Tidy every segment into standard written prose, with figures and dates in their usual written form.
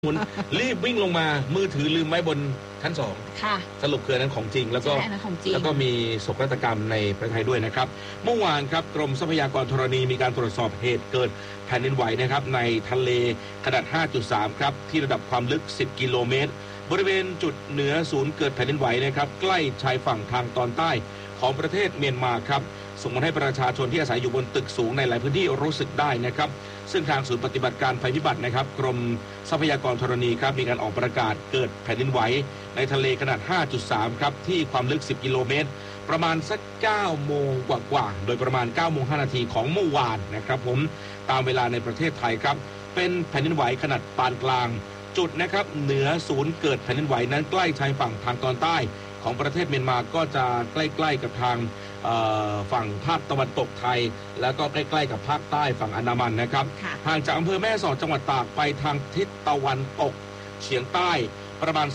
มุนรีบวิ่งลงมามือถือลืมไว้บนชั้นสองสรุปคือนั้นของจริงแล้วก็มีโศกนาฏกรรมในประเทศไทยด้วยนะครับเมื่อวานครับกรมทรัพยากรธรณีมีการตรวจสอบเหตุเกิดแผ่นดินไหวนะครับในทะเลขนาด 5.3 ครับที่ระดับความลึก 10 กิโลเมตรบริเวณจุดเหนือศูนย์เกิดแผ่นดินไหวนะครับใกล้ชายฝั่งทางตอนใต้ของประเทศเมียนมาครับส่งผลให้ประชาชนที่อาศัยอยู่บนตึกสูงในหลายพื้นที่รู้สึกได้นะครับซึ่งทางศูนย์ปฏิบัติการภัยพิบัตินะครับกรมทรัพยากรธรณีครับมีการออกประกาศเกิดแผ่นดินไหวในทะเลขนาด 5.3 ครับที่ความลึก 10 กิโลเมตรประมาณสัก 9 โมงกว่าโดยประมาณ 9 โมง 5 นาทีของเมื่อวานนะครับผมตามเวลาในประเทศไทยครับเป็นแผ่นดินไหวขนาดปานกลางจุดนะครับเหนือศูนย์เกิดแผ่นดินไหวนั้นใกล้ชายฝั่งทางตอนใต้ของประเทศเมียนมาก็จะใกล้ๆกับทางฝั่งภาคตะวันตกไทยแล้วก็ใกล้ๆกับภาคใต้ฝั่งอันดามันนะครับห่างจากอำเภอแม่สอดจังหวัดตากไปทางทิศตะวันตกเฉียงใต้ประมาณ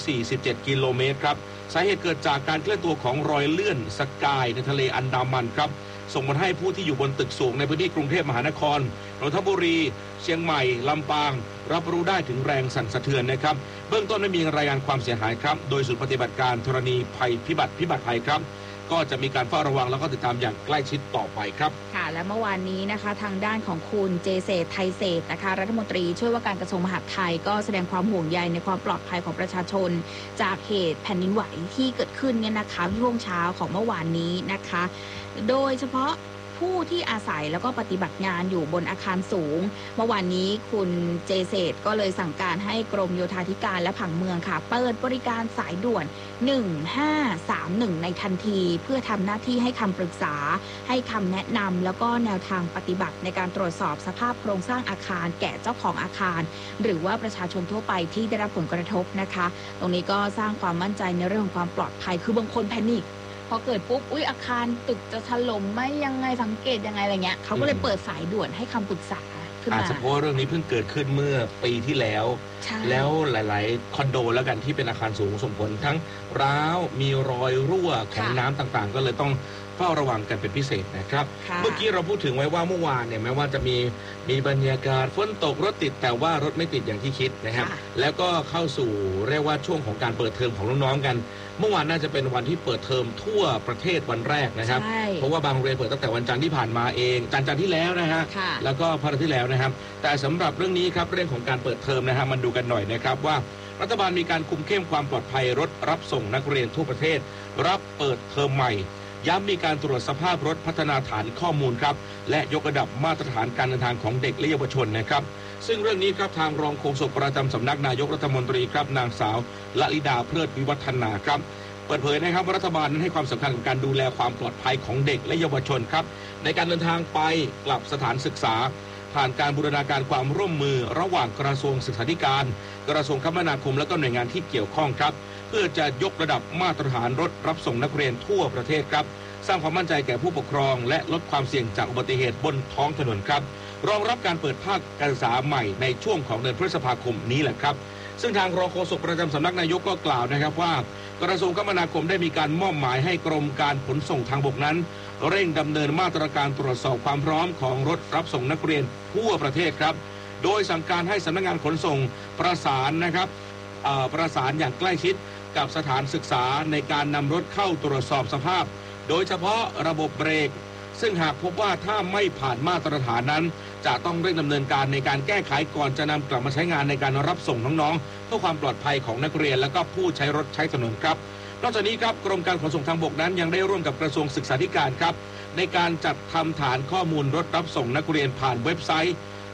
247กิโลเมตรครับสาเหตุเกิดจากการเคลื่อนตัวของรอยเลื่อนสกายในทะเลอันดามันครับส่งผลให้ผู้ที่อยู่บนตึกสูงในพื้นที่กรุงเทพมหานครนนทบุรีเชียงใหม่ลำปางรับรู้ได้ถึงแรงสั่นสะเทือนนะครับเบื้องต้นไม่มีรายงานความเสียหายครับโดยศูนย์ปฏิบัติการธรณีภัยพิบัติภัยครับก็จะมีการเฝ้าระวังแล้วก็ติดตามอย่างใกล้ชิดต่อไปครับค่ะและเมื่อวานนี้นะคะทางด้านของคุณเจเศรษฐ์ไทยเศรษฐ์นะคะรัฐมนตรีช่วยว่าการกระทรวงมหาดไทยก็แสดงความห่วงใยในความปลอดภัยของประชาชนจากเหตุแผ่นดินไหวที่เกิดขึ้นเนี่ยนะคะช่วงเช้าของเมื่อวานนี้นะคะโดยเฉพาะผู้ที่อาศัยแล้วก็ปฏิบัติงานอยู่บนอาคารสูงเมื่อวานนี้คุณเจเศรษฐ์ก็เลยสั่งการให้กรมโยธาธิการและผังเมืองค่ะเปิดบริการสายด่วน1531ในทันทีเพื่อทำหน้าที่ให้คำปรึกษาให้คำแนะนำแล้วก็แนวทางปฏิบัติในการตรวจสอบสภาพโครงสร้างอาคารแก่เจ้าของอาคารหรือว่าประชาชนทั่วไปที่ได้รับผลกระทบนะคะตรงนี้ก็สร้างความมั่นใจในเรื่องของความปลอดภัยคือบางคนแพนิคพอเกิดปุ๊บอาคารตึกจะถล่มไหมยังไงสังเกตยังไงอะไรเงี้ยเขาก็เลยเปิดสายด่วนให้คำปรึกษาขึ้นมาเฉพาะเรื่องนี้เพิ่งเกิดขึ้นเมื่อปีที่แล้วแล้วหลายๆคอนโดแล้วกันที่เป็นอาคารสูงส่งผลทั้งร้าวมีรอยรั่วของน้ำต่างๆก็เลยต้องเฝ้าระวังกันเป็นพิเศษนะครับเมื่อกี้เราพูดถึงไว้ว่าเมื่อวานเนี่ยแม้ว่าจะมีบรรยากาศฝนตกรถติดแต่ว่ารถไม่ติดอย่างที่คิดนะครับแล้วก็เข้าสู่เรียกว่าช่วงของการเปิดเทอมของน้องๆกันเมื่อวานน่าจะเป็นวันที่เปิดเทอมทั่วประเทศวันแรกนะครับเพราะว่าบางโรงเรียนเปิดตั้งแต่วันจันทร์ที่ผ่านมาเองจันทร์ที่แล้วนะฮะแล้วก็พฤหัสที่แล้วนะครับแต่สำหรับเรื่องนี้ครับเรื่องของการเปิดเทอมนะฮะมันดูกันหน่อยนะครับว่ารัฐบาลมีการคุมเข้มความปลอดภัยรถรับส่งนักเรียนทั่วประเทศรับเปิดเทอมใหม่ย้ำมีการตรวจสภาพรถพัฒนาฐานข้อมูลครับและยกระดับมาตรฐานการเดินทางของเด็กและเยาวชนนะครับซึ่งเรื่องนี้ครับทางรองโฆษกประจำสำนักนายกรัฐมนตรีครับนางสาวละลิดาเพลิดวิวัฒนาครับเปิดเผยนะครับว่ารัฐบาลนั้นให้ความสำคัญกับการดูแลความปลอดภัยของเด็กและเยาวชนครับในการเดินทางไปกลับสถานศึกษาผ่านการบูรณาการความร่วมมือระหว่างกระทรวงศึกษาธิการกระทรวงคมนาคมและก็หน่วยงานที่เกี่ยวข้องครับเพื่อจะยกระดับมาตรฐานรถรับส่งนักเรียนทั่วประเทศครับสร้างความมั่นใจแก่ผู้ปกครองและลดความเสี่ยงจากอุบัติเหตุบนท้องถนนครับรองรับการเปิดภาคการศึกษาใหม่ในช่วงของเดือนพฤษภาคมนี้แหละครับซึ่งทางรองโฆษกประจำสำนักนายกก็กล่าวนะครับว่ากระทรวงคมนาคมได้มีการมอบหมายให้กรมการขนส่งทางบกนั้นเร่งดำเนินมาตรการตรวจสอบความพร้อมของรถรับส่งนักเรียนทั่วประเทศครับโดยสั่งการให้สำนักงานขนส่งประสานนะครับประสานอย่างใกล้ชิดกับสถานศึกษาในการนำรถเข้าตรวจสอบสภาพโดยเฉพาะระบบเบรกซึ่งหากพบว่าถ้าไม่ผ่านมาตรฐานนั้นจะต้องเร่งดำเนินการในการแก้ไขก่อนจะนำกลับมาใช้งานในการรับส่งน้องๆเพื่อความปลอดภัยของนักเรียนและก็ผู้ใช้รถใช้ถนนครับนอกจากนี้ครับกรมการขนส่งทางบกนั้นยังได้ร่วมกับกระทรวงศึกษาธิการครับในการจัดทำฐานข้อมูลรถรับส่งนักเรียนผ่านเว็บไซต์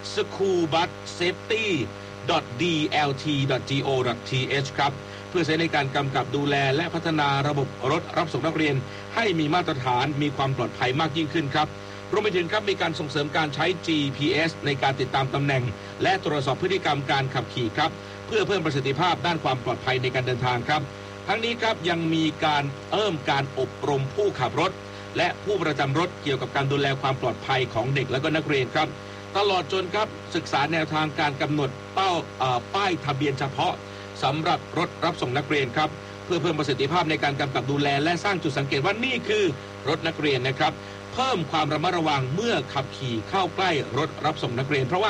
schoolbussafety.dlt.go.th ครับเพื่อใช้ในการกำกับดูแลและพัฒนาระบบรถรับส่งนักเรียนให้มีมาตรฐานมีความปลอดภัยมากยิ่งขึ้นครับรวมไปถึงครับมีการส่งเสริมการใช้ GPS ในการติดตามตำแหน่งและตรวจสอบพฤติกรรมการขับขี่ครับเพื่อเพิ่มประสิทธิภาพด้านความปลอดภัยในการเดินทางครับทั้งนี้ครับยังมีการเพิ่มการอบรมผู้ขับรถและผู้ประจำรถเกี่ยวกับการดูแลความปลอดภัยของเด็กและก็นักเรียนครับตลอดจนครับศึกษาแนวทางการกำหนดป้ายทะเบียนเฉพาะสำหรับรถรับส่งนักเรียนครับเพื่อเพิ่มประสิทธิภาพในการกำกับดูแลและสร้างจุดสังเกตว่านี่คือรถนักเรียนนะครับเพิ่มความระมัดระวังเมื่อขับขี่เข้าใกล้รถรับส่งนักเรียนเพราะว่า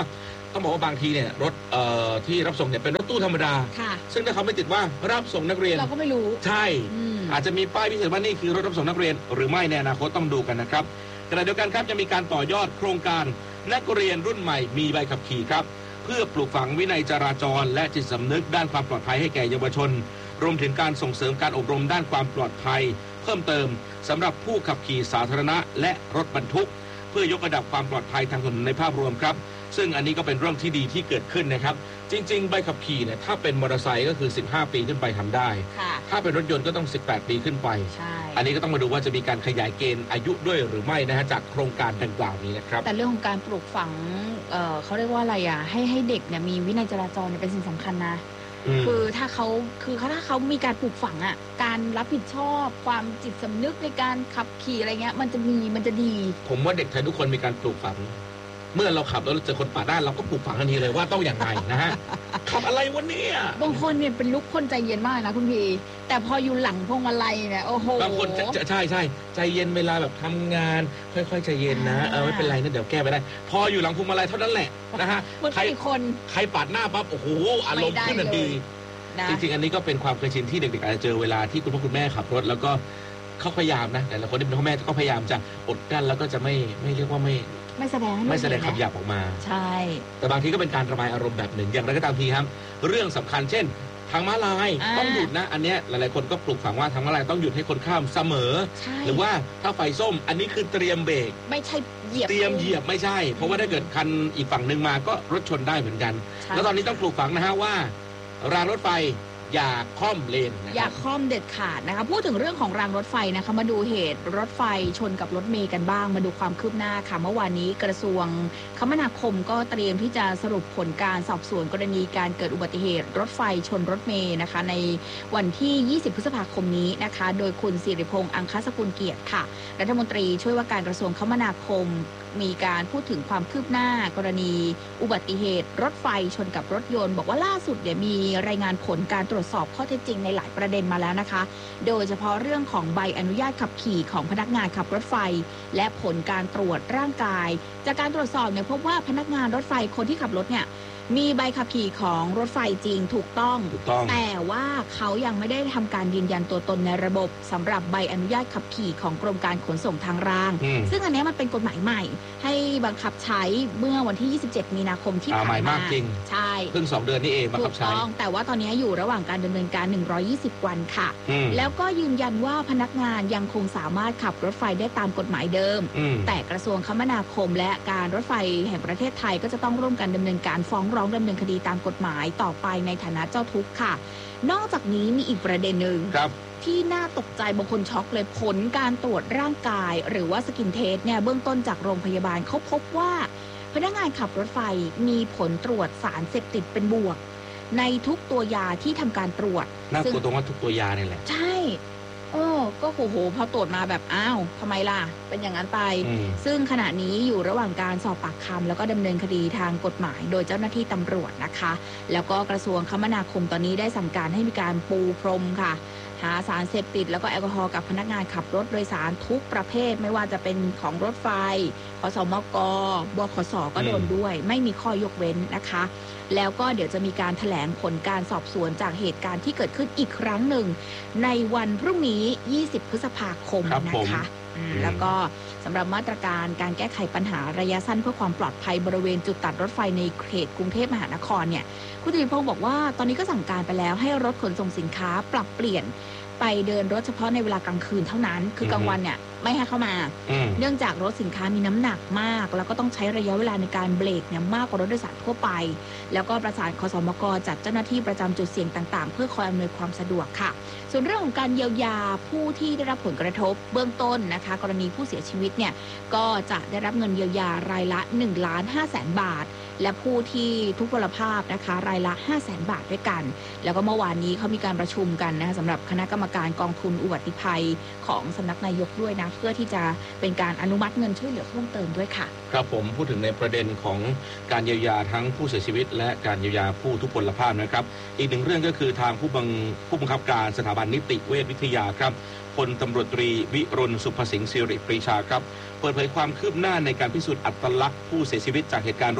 ต้องบอกว่าบางทีเนี่ยรถที่รับส่งเนี่ยเป็นรถตู้ธรรมดาซึ่งถ้าเขาไม่ติดว่ารับส่งนักเรียนเราก็ไม่รู้ใช่อาจจะมีป้ายพิเศษว่านี่คือรถรับส่งนักเรียนหรือไม่ในอนาคตต้องดูกันนะครับขณะเดียวกันครับจะมีการต่อยอดโครงการนักเรียนรุ่นใหม่มีใบขับขี่ครับเพื่อปลูกฝังวินัยจราจรและจิตสำนึกด้านความปลอดภัยให้แก่เยาวชนรวมถึงการส่งเสริมการอบรมด้านความปลอดภัยเพิ่มเติมสำหรับผู้ขับขี่สาธารณะและรถบรรทุกเพื่อยกระดับความปลอดภัยทางถนนในภาพรวมครับซึ่งอันนี้ก็เป็นเรื่องที่ดีที่เกิดขึ้นนะครับจริงๆใบขับขี่เนี่ยถ้าเป็นมอเตอร์ไซค์ก็คือ15ปีขึ้นไปทำได้ถ้าเป็นรถยนต์ก็ต้อง18ปีขึ้นไปอันนี้ก็ต้องมาดูว่าจะมีการขยายเกณฑ์อายุด้วยหรือไม่นะฮะจากโครงการดังกล่าวนี้นะครับแต่เรื่องของการปลูกฝังเขาเรียกว่าอะไรอ่ะให้เด็กเนี่ยมีวินัยจราจรเนี่ยเป็นสิ่งสำคัญนะคือถ้าเขามีการปลูกฝังอ่ะการรับผิดชอบความจิตสำนึกในการขับขี่อะไรเงี้ยมันจะดีผมว่าเด็กไทยทุกคนมีการปลูกฝังเมื่อเราขับแล้วเราเจอคนปาดหน้าเราก็ปลูกฝังทันทีเลยว่าต้องอย่างไรนะฮะขับอะไรวะเนี่ยบางคนเนี่ยเป็นลุกคนใจเย็นมากนะคุณพี่แต่พออยู่หลังพวงมาลัยเนี่ยโอ้โหบางคนใช่ใจเย็นเวลาแบบทำงานค่อยๆใจเย็นนะไม่เป็นไรนะเดี๋ยวแก้ไปได้พออยู่หลังพวงมาลัยเท่านั้นแหละนะฮะใครปาดหน้าปั๊บโอ้โหอารมณ์ขึ้นทันทีจริงๆอันนี้ก็เป็นความเคยชินที่เด็กๆอาจจะเจอเวลาที่คุณพ่อคุณแม่ขับรถแล้วก็เขาพยายามนะแต่ละคนที่เป็นพ่อแม่ก็พยายามจะอดกั้นแล้วก็จะไม่เรียกว่าไม่แสดงคำหยาบออกมาใช่แต่บางทีก็เป็นการระบายอารมณ์แบบหนึ่งอย่างไรก็ตามทีครับเรื่องสำคัญเช่นทางม้าลายต้องหยุดนะอันนี้หลายๆคนก็ปลูกฝังว่าทางม้าลายต้องหยุดให้คนข้ามเสมอหรือว่าถ้าไฟส้มอันนี้คือเตรียมเบรกไม่ใช่เตรียมเหยียบไม่ใช่เพราะว่าถ้าเกิดคันอีกฝั่งหนึ่งมาก็รถชนได้เหมือนกันแล้วตอนนี้ต้องปลูกฝังนะฮะว่ารางรถไฟอย่าค่อมเลนอย่าค่อมเด็ดขาดนะคะพูดถึงเรื่องของรางรถไฟนะคะมาดูเหตุรถไฟชนกับรถเมล์กันบ้างมาดูความคืบหน้าค่ะเมื่อวานนี้กระทรวงคมนาคมก็เตรียมที่จะสรุปผลการสอบสวนกรณีการเกิดอุบัติเหตุรถไฟชนรถเมล์นะคะในวันที่20พฤษภาคมนี้นะคะโดยคุณสิริพงษ์อังคสกุลเกียรติค่ะรัฐมนตรีช่วยว่าการกระทรวงคมนาคมมีการพูดถึงความคืบหน้ากรณีอุบัติเหตุรถไฟชนกับรถยนต์บอกว่าล่าสุดเนี่ยมีรายงานผลการตรวจสอบข้อเท็จจริงในหลายประเด็นมาแล้วนะคะโดยเฉพาะเรื่องของใบอนุญาตขับขี่ของพนักงานขับรถไฟและผลการตรวจร่างกายจากการตรวจสอบเนี่ยพบว่าพนักงานรถไฟคนที่ขับรถเนี่ยมีใบขับขี่ของรถไฟจริงถูกต้องแต่ว่าเขายังไม่ได้ทำการยืนยันตัวตนในระบบสำหรับใบอนุญาตขับขี่ของกรมการขนส่งทางรางซึ่งอันนี้มันเป็นกฎหมายใหม่ให้บังคับใช้เมื่อวันที่27มีนาคมที่ผ่านมาใหม่มากจริงใช่เพิ่ง2เดือนนี่เองบังคับใช้แต่ว่าตอนนี้อยู่ระหว่างการดำเนินการ120วันค่ะแล้วก็ยืนยันว่าพนักงานยังคงสามารถขับรถไฟได้ตามกฎหมายเดิมแต่กระทรวงคมนาคมและการรถไฟแห่งประเทศไทยก็จะต้องร่วมกันดำเนินการฟ้องร้องดำเนินคดีตามกฎหมายต่อไปในฐานะเจ้าทุกข์ค่ะนอกจากนี้มีอีกประเด็นหนึ่งที่น่าตกใจบางคนช็อกเลยผลการตรวจร่างกายหรือว่าสกินเทสเนี่ยเบื้องต้นจากโรงพยาบาลเขาพบว่าพนักงานขับรถไฟมีผลตรวจสารเสพติดเป็นบวกในทุกตัวยาที่ทำการตรวจน่ากลัวตรงว่าทุกตัวยาเนี่ยแหละใช่ก็โอ้โหพอตรวจมาแบบอ้าวทำไมล่ะเป็นอย่างนั้นไปซึ่งขณะนี้อยู่ระหว่างการสอบปากคำแล้วก็ดำเนินคดีทางกฎหมายโดยเจ้าหน้าที่ตำรวจนะคะแล้วก็กระทรวงคมนาคมตอนนี้ได้สั่งการให้มีการปูพรมค่ะหาสารเสพติดแล้วก็แอลกอฮอล์กับพนักงานขับรถโดยสารทุกประเภทไม่ว่าจะเป็นของรถไฟขสมก.บขส.ก็โดนด้วยไม่มีข้อยกเว้นนะคะแล้วก็เดี๋ยวจะมีการแถลงผลการสอบสวนจากเหตุการณ์ที่เกิดขึ้นอีกครั้งหนึ่งในวันพรุ่งนี้20พฤษภาคมนะคะแล้วก็สำหรับมาตรการการแก้ไขปัญหาระยะสั้นเพื่อความปลอดภัยบริเวณจุดตัดรถไฟในเขตกรุงเทพมหานครเนี่ยคุณธีรพงศ์บอกว่าตอนนี้ก็สั่งการไปแล้วให้รถขนส่งสินค้าปรับเปลี่ยนไปเดินรถเฉพาะในเวลากลางคืนเท่านั้นคือกลางวันเนี่ยไม่ให้เข้ามาเนื่องจากรถสินค้ามีน้ำหนักมากแล้วก็ต้องใช้ระยะเวลาในการเบรกเนี่ยมากกว่ารถโดยสารทั่วไปแล้วก็ประสานขสมก.จัดเจ้าหน้าที่ประจำจุดเสี่ยงต่างๆเพื่อคอยอำนวยความสะดวกค่ะส่วนเรื่องของการเยียวยาผู้ที่ได้รับผลกระทบเบื้องต้นนะคะกรณีผู้เสียชีวิตเนี่ยก็จะได้รับเงินเยียวยารายละ1,500,000 บาทและผู้ที่ทุพพลภาพนะคะรายละ500,000 บาทด้วยกันแล้วก็เมื่อวานนี้เขามีการประชุมกันนะคะสำหรับคณะกรรมการกองทุนอุบัติภัยของสำนักนายกด้วยนะเพื่อที่จะเป็นการอนุมัติเงินช่วยเหลือเพิ่มเติมด้วยค่ะครับผมพูดถึงในประเด็นของการเยียวยาทั้งผู้เสียชีวิตและการเยียวยาผู้ทุพพลภาพนะครับอีกหนึ่งเรื่องก็คือทางผู้บังคับการสถาบันนิติเวชวิทยาครับพลตำรวจตรีวิรุณสุภสิงห์สิริปรีชาครับเปิดเผยความคืบหน้าในการพิสูจน์อัตลักษณ์ผู้เสียชีวิตจากเหตุการณ์รถไฟ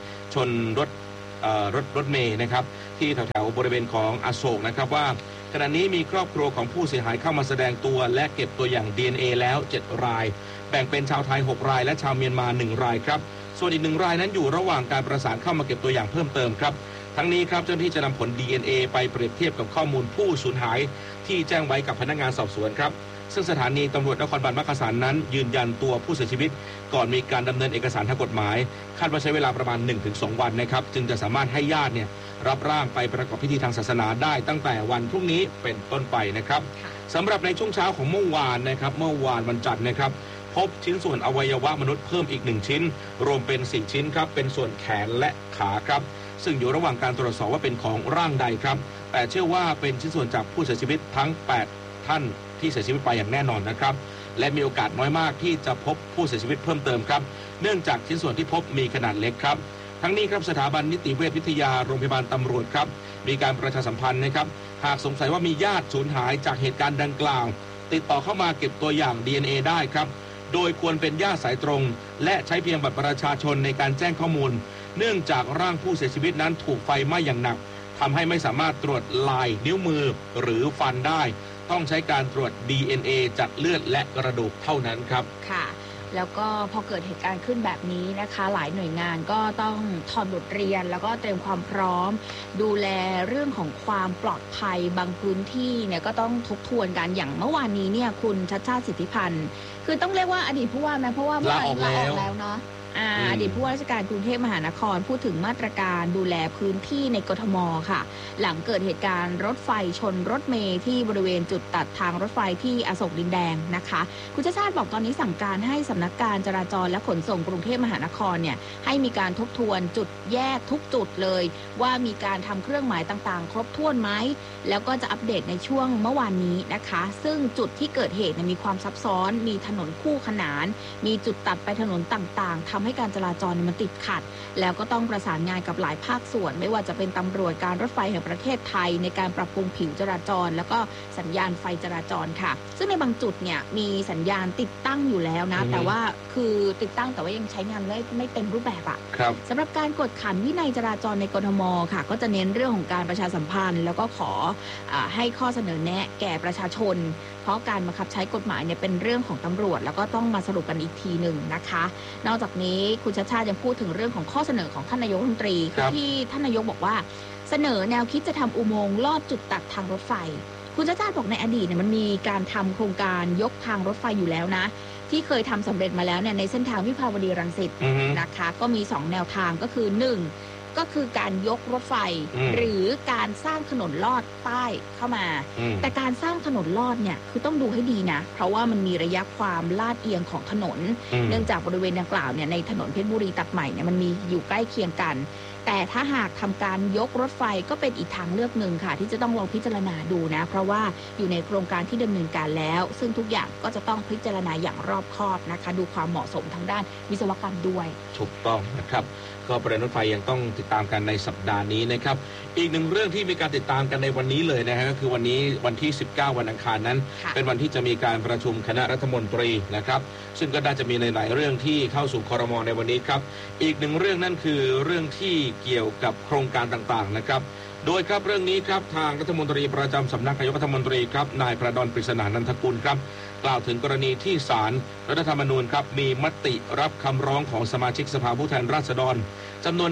ชนรถเมล์นะครับที่แถวๆบริเวณของอโศกนะครับว่าขณะนี้มีครอบครัวของผู้เสียหายเข้ามาแสดงตัวและเก็บตัวอย่าง DNA แล้ว7รายแบ่งเป็นชาวไทย6รายและชาวเมียนมา1รายครับส่วนอีก1รายนั้นอยู่ระหว่างการประสานเข้ามาเก็บตัวอย่างเพิ่มเติมครับทั้งนี้ครับเจ้าหน้าที่จะนำผล DNA ไปเปรียบเทียบกับข้อมูลผู้สูญหายที่แจ้งไว้กับพนักงานสอบสวนครับซึ่งสถานีตำรวจนครบาลมักกะสันนั้นยืนยันตัวผู้เสียชีวิตก่อนมีการดำเนินเอกสารทางกฎหมายคาดว่าใช้เวลาประมาณ 1-2 วันนะครับจึงจะสามารถให้ญาติเนี่ยรับร่างไปประกอบพิธีทางศาสนาได้ตั้งแต่วันพรุ่งนี้เป็นต้นไปนะครับสำหรับในช่วงเช้าของเมื่อวานนะครับเมื่อวานวันจันทร์นะครับพบชิ้นส่วนอวัยวะมนุษย์เพิ่มอีก1ชิ้นรวมเป็น4ชิ้นครับเป็นส่วนแขนและขาครับซึ่งอยู่ระหว่างการตรวจสอบว่าเป็นของร่างใดครับแต่เชื่อว่าเป็นชิ้นส่วนจากผู้เสียชีวิตทั้ง8ท่านที่เสียชีวิตไปอย่างแน่นอนนะครับและมีโอกาสน้อยมากที่จะพบผู้เสียชีวิตเพิ่มเติมครับเนื่องจากชิ้นส่วนที่พบมีขนาดเล็กครับทั้งนี้ครับสถาบันนิติเวชวิทยาโรงพยาบาลตำรวจครับมีการประชาสัมพันธ์นะครับหากสงสัยว่ามีญาติสูญหายจากเหตุการณ์ดังกล่าวติดต่อเข้ามาเก็บตัวอย่าง DNA ได้ครับโดยควรเป็นญาติสายตรงและใช้เพียงบัตรประชาชนในการแจ้งข้อมูลเนื่องจากร่างผู้เสียชีวิตนั้นถูกไฟไหม้อย่างหนักทำให้ไม่สามารถตรวจลายนิ้วมือหรือฟันได้ต้องใช้การตรวจ DNA จากเลือดและกระดูกเท่านั้นครับค่ะแล้วก็พอเกิดเหตุการณ์ขึ้นแบบนี้นะคะหลายหน่วยงานก็ต้องถอดบทเรียนแล้วก็เตรียมความพร้อมดูแลเรื่องของความปลอดภัยบางพื้นที่เนี่ยก็ต้องทบทวนกันอย่างเมื่อวานนี้เนี่ยคุณชัชชาติ สิทธิพันธ์คือต้องเรียกว่าอดีตผู้ว่าไหมเพราะว่าเมื่อวานลาออกแล้วเนาะอดีตผู้ว่าราชการกรุงเทพมหานครพูดถึงมาตรการดูแลพื้นที่ในกทมค่ะหลังเกิดเหตุการณ์รถไฟชนรถเมล์ที่บริเวณจุดตัดทางรถไฟที่อโศกดินแดงนะคะคุณชาติชาติบอกตอนนี้สั่งการให้สำนักการจราจรและขนส่งกรุงเทพมหานครเนี่ยให้มีการทบทวนจุดแยกทุกจุดเลยว่ามีการทำเครื่องหมายต่างๆครบถ้วนไหมแล้วก็จะอัปเดตในช่วงเมื่อวานนี้นะคะซึ่งจุดที่เกิดเหตุมีความซับซ้อนมีถนนคู่ขนานมีจุดตัดไปถนนต่างๆทำให้การจราจรมันติดขัดแล้วก็ต้องประสานงานกับหลายภาคส่วนไม่ว่าจะเป็นตำรวจการรถไฟแห่งประเทศไทยในการปรับปรุงผิวจราจรแล้วก็สัญญาณไฟจราจรค่ะซึ่งในบางจุดเนี่ยมีสัญญาณติดตั้งอยู่แล้วนะแต่ว่าคือติดตั้งแต่ว่ายังใช้งานไม่เต็มรูปแบบอ่ะสำหรับการกวดขันวินัยจราจรในกทมค่ะก็จะเน้นเรื่องของการประชาสัมพันธ์แล้วก็ขอให้ข้อเสนอแนะแก่ประชาชนเพราะการบังคับใช้กฎหมายเนี่ยเป็นเรื่องของตำรวจแล้วก็ต้องมาสรุปกันอีกทีหนึ่งนะคะนอกจากนี้คุณชาติชาติยังพูดถึงเรื่องของข้อเสนอของท่านนายกรัฐมนตรีที่ท่านนายกบอกว่าเสนอแนวคิดจะทำอุโมงค์ลอดจุดตัดทางรถไฟคุณชาติชาติบอกในอดีตเนี่ยมันมีการทำโครงการยกทางรถไฟอยู่แล้วนะที่เคยทำสำเร็จมาแล้วเนี่ยในเส้นทางวิภาวดีรังสิตนะคะก็มี2แนวทางก็คือ1ก็คือการยกรถไฟหรือการสร้างถนนลอดใต้เข้ามาแต่การสร้างถนนลอดเนี่ยคือต้องดูให้ดีนะเพราะว่ามันมีระยะความลาดเอียงของถนนเนื่องจากบริเวณดังกล่าวเนี่ยในถนนเพชรบุรีตัดใหม่เนี่ยมันมีอยู่ใกล้เคียงกันแต่ถ้าหากทำการยกรถไฟก็เป็นอีกทางเลือกหนึ่งค่ะที่จะต้องลองพิจารณาดูนะเพราะว่าอยู่ในโครงการที่ดำเนินการแล้วซึ่งทุกอย่างก็จะต้องพิจารณาอย่างรอบคอบนะคะดูความเหมาะสมทางด้านวิศวกรรมด้วยถูกต้องนะครับก็ประเด็นรถไฟยังต้องติดตามกันในสัปดาห์นี้นะครับอีกหนึ่งเรื่องที่มีการติดตามกันในวันนี้เลยนะฮะก็คือวันนี้วันที่19วันอังคารนั้นเป็นวันที่จะมีการประชุมคณะรัฐมนตรีนะครับซึ่งก็น่าจะมีหลายเรื่องที่เข้าสู่ครม.ในวันนี้ครับอีกหนึ่งเรื่องนั่นคือเรื่องที่เกี่ยวกับโครงการต่างๆนะครับโดยครับเรื่องนี้ครับทางรัฐมนตรีประจำสำนักนายกรัฐมนตรีครับนายประดอน ปริศนานันทกุลครับกล่าวถึงกรณีที่ศาลรัฐธรรมนูญครับมีมติรับคำร้องของสมาชิกสภาผู้แทนราษฎรจำนวน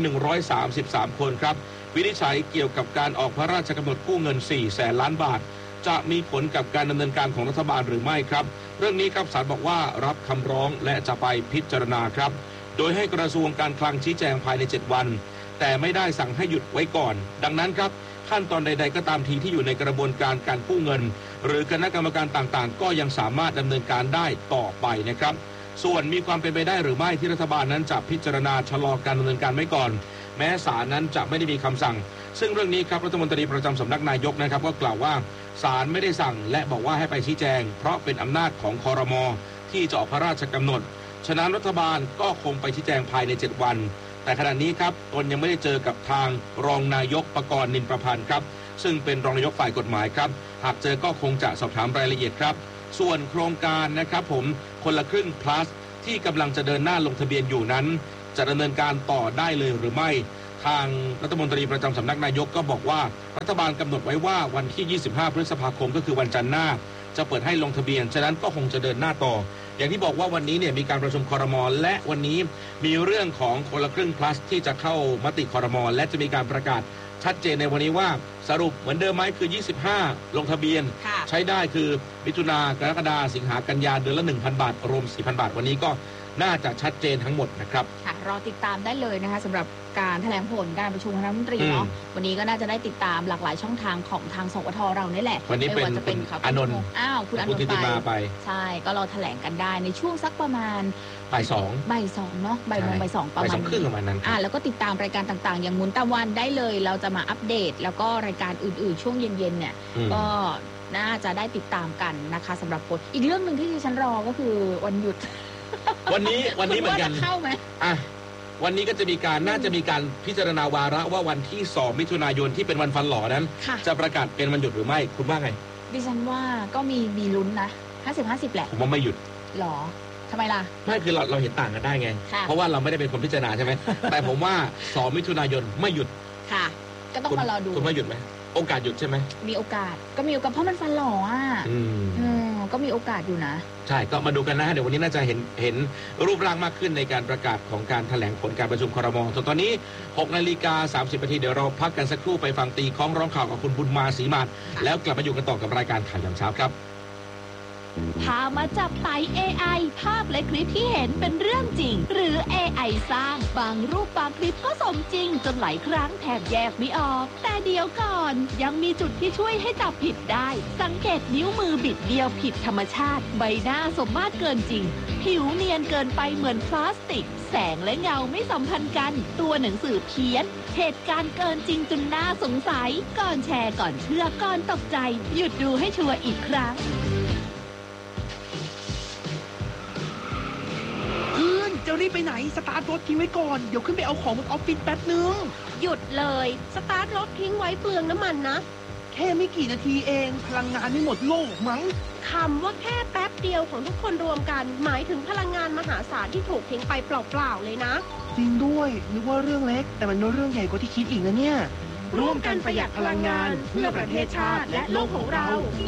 133คนครับวินิจฉัยเกี่ยวกับการออกพระราชกำหนดกู้เงิน400,000 ล้านบาทจะมีผลกับการดำเนินการของรัฐบาลหรือไม่ครับเรื่องนี้ครับศาลบอกว่ารับคำร้องและจะไปพิจารณาครับโดยให้กระทรวงการคลังชี้แจงภายใน7วันแต่ไม่ได้สั่งให้หยุดไว้ก่อนดังนั้นครับขั้นตอนใดๆก็ตามทีที่อยู่ในกระบวนการการกู้เงินหรือคณะกรรมการต่างๆก็ยังสามารถดำเนินการได้ต่อไปนะครับส่วนมีความเป็นไปได้หรือไม่ที่รัฐบาลนั้นจะพิจารณาชะลอการดำเนินการไว้ก่อนแม้ศาลนั้นจะไม่ได้มีคำสั่งซึ่งเรื่องนี้ครับรัฐมนตรีประจำสำนักนายกนะครับก็กล่าวว่าศาลไม่ได้สั่งและบอกว่าให้ไปชี้แจงเพราะเป็นอำนาจของครม.ที่จะออกพระราชกำหนดฉะนั้นรัฐบาลก็คงไปชี้แจงภายใน7วันแต่ขณะนี้ครับตนยังไม่ได้เจอกับทางรองนายกปกรณ์นินประพันธ์ครับซึ่งเป็นรองนายกฝ่ายกฎหมายครับหากเจอก็คงจะสอบถามรายละเอียดครับส่วนโครงการนะครับผมคนละครึ่ง plus ที่กำลังจะเดินหน้าลงทะเบียนอยู่นั้นจะดำเนินการต่อได้เลยหรือไม่ทางรัฐมนตรีประจำสำนักนายกก็บอกว่ารัฐบาลกำหนดไว้ว่าวันที่25พฤษภาคมก็คือวันจันทร์หน้าจะเปิดให้ลงทะเบียนฉะนั้นก็คงจะเดินหน้าต่ออย่างที่บอกว่าวันนี้เนี่ยมีการประชุมครม.และวันนี้มีเรื่องของคนละครึ่ง plus ที่จะเข้ามติครม.และจะมีการประกาศชัดเจนในวันนี้ว่าสรุปเหมือนเดิมไหมคือ25ลงทะเบียนใช้ได้คือมิถุนากรกฎาสิงหากันยาเดือนละ 1,000 บาทรวม 4,000 บาทวันนี้ก็น่าจะชัดเจนทั้งหมดนะครับรอติดตามได้เลยนะคะสำหรับการแถลงผลการประชุมคณะรัฐมนตรีเนาะวันนี้ก็น่าจะได้ติดตามหลากหลายช่องทางของทางสวทเรานี่แหละวันนี้เป็นอานนท์คุณอานนท์ไปใช่ก็รอแถลงกันได้ในช่วงสักประมาณบ่ายสองเนาะบ่ายโมงบ่ายสองประมาณครึ่งประมาณนั้นแล้วก็ติดตามรายการต่างๆอย่างหมุนตะวันได้เลยเราจะมาอัปเดตแล้วก็รายการอื่นๆช่วงเย็นๆเนี่ยก็น่าจะได้ติดตามกันนะคะสำหรับคนอีกเรื่องนึงที่ดิฉันรอก็คือวันหยุดวันนี้เหมือนกันเข้าไหมวันนี้ก็จะมีการน่าจะมีการพิจารณาวาระว่าวันที่2มิถุนายนที่เป็นวันฟันหล่อนั้นจะประกาศเป็นวันหยุดหรือไม่คุณว่าไงดิฉันว่าก็มีลุ้นนะ50-50แหละผมว่าไม่หยุดหรอทำไมล่ะไม่คือเราเห็นต่างกันได้ไงเพราะว่าเราไม่ได้เป็นคนพิจารณาใช่ไหม แต่ผมว่า2มิถุนายนไม่หยุดค่ะก็ต้องมารอดูคุณว่าหยุดไหมโอกาสหยุดใช่ไหมมีโอกาสเพราะมันฟันหล่อก็มีโอกาสอยู่นะใช่ก็มาดูกันนะเดี๋ยววันนี้น่าจะเห็นรูปร่างมากขึ้นในการประกาศของการแถลงผลการประชุมครม.ส่วนตอนนี้6:30 นาทีเดี๋ยวเราพักกันสักครู่ไปฟังตีคล้องร้องข่าวกับคุณบุญมาศรีมาศแล้วกลับมาอยู่กันต่อกับรายการข่าวยามเช้าครับพามาจับไต่ AI ภาพและคลิปที่เห็นเป็นเรื่องจริงหรือ AI สร้างบางรูปบางคลิปก็สมจริงจนหลายครั้งแทบแยกไม่ออกแต่เดี๋ยวก่อนยังมีจุดที่ช่วยให้จับผิดได้สังเกตนิ้วมือบิดเบี้ยวผิดธรรมชาติใบหน้าสมมาตรเกินจริงผิวเนียนเกินไปเหมือนพลาสติกแสงและเงาไม่สัมพันธ์กันตัวหนังสือเพี้ยนเหตุการณ์เกินจริงจนน่าสงสัยก่อนแชร์ก่อนเชื่อก่อนตกใจหยุดดูให้ชัวร์อีกครั้งจะรีบไปไหนสตาร์ทรถทิ้งไว้ก่อนเดี๋ยวขึ้นไปเอาของบนออฟฟิศแป๊บนึงหยุดเลยสตาร์ทรถทิ้งไว้เปลืองน้ำมันนะแค่ไม่กี่นาทีเองพลังงานไม่หมดโลกมั้งคำว่าแค่แป๊บเดียวของทุกคนรวมกันหมายถึงพลังงานมหาศาลที่ถูกทิ้งไปเปล่าๆเลยนะจริงด้วยนึกว่าเรื่องเล็กแต่มันเป็นเรื่องใหญ่กว่าที่คิดอีกนะเนี่ยร่วมกันประหยัดพลังงานเพื่อประเทศชาติและโลกของเรา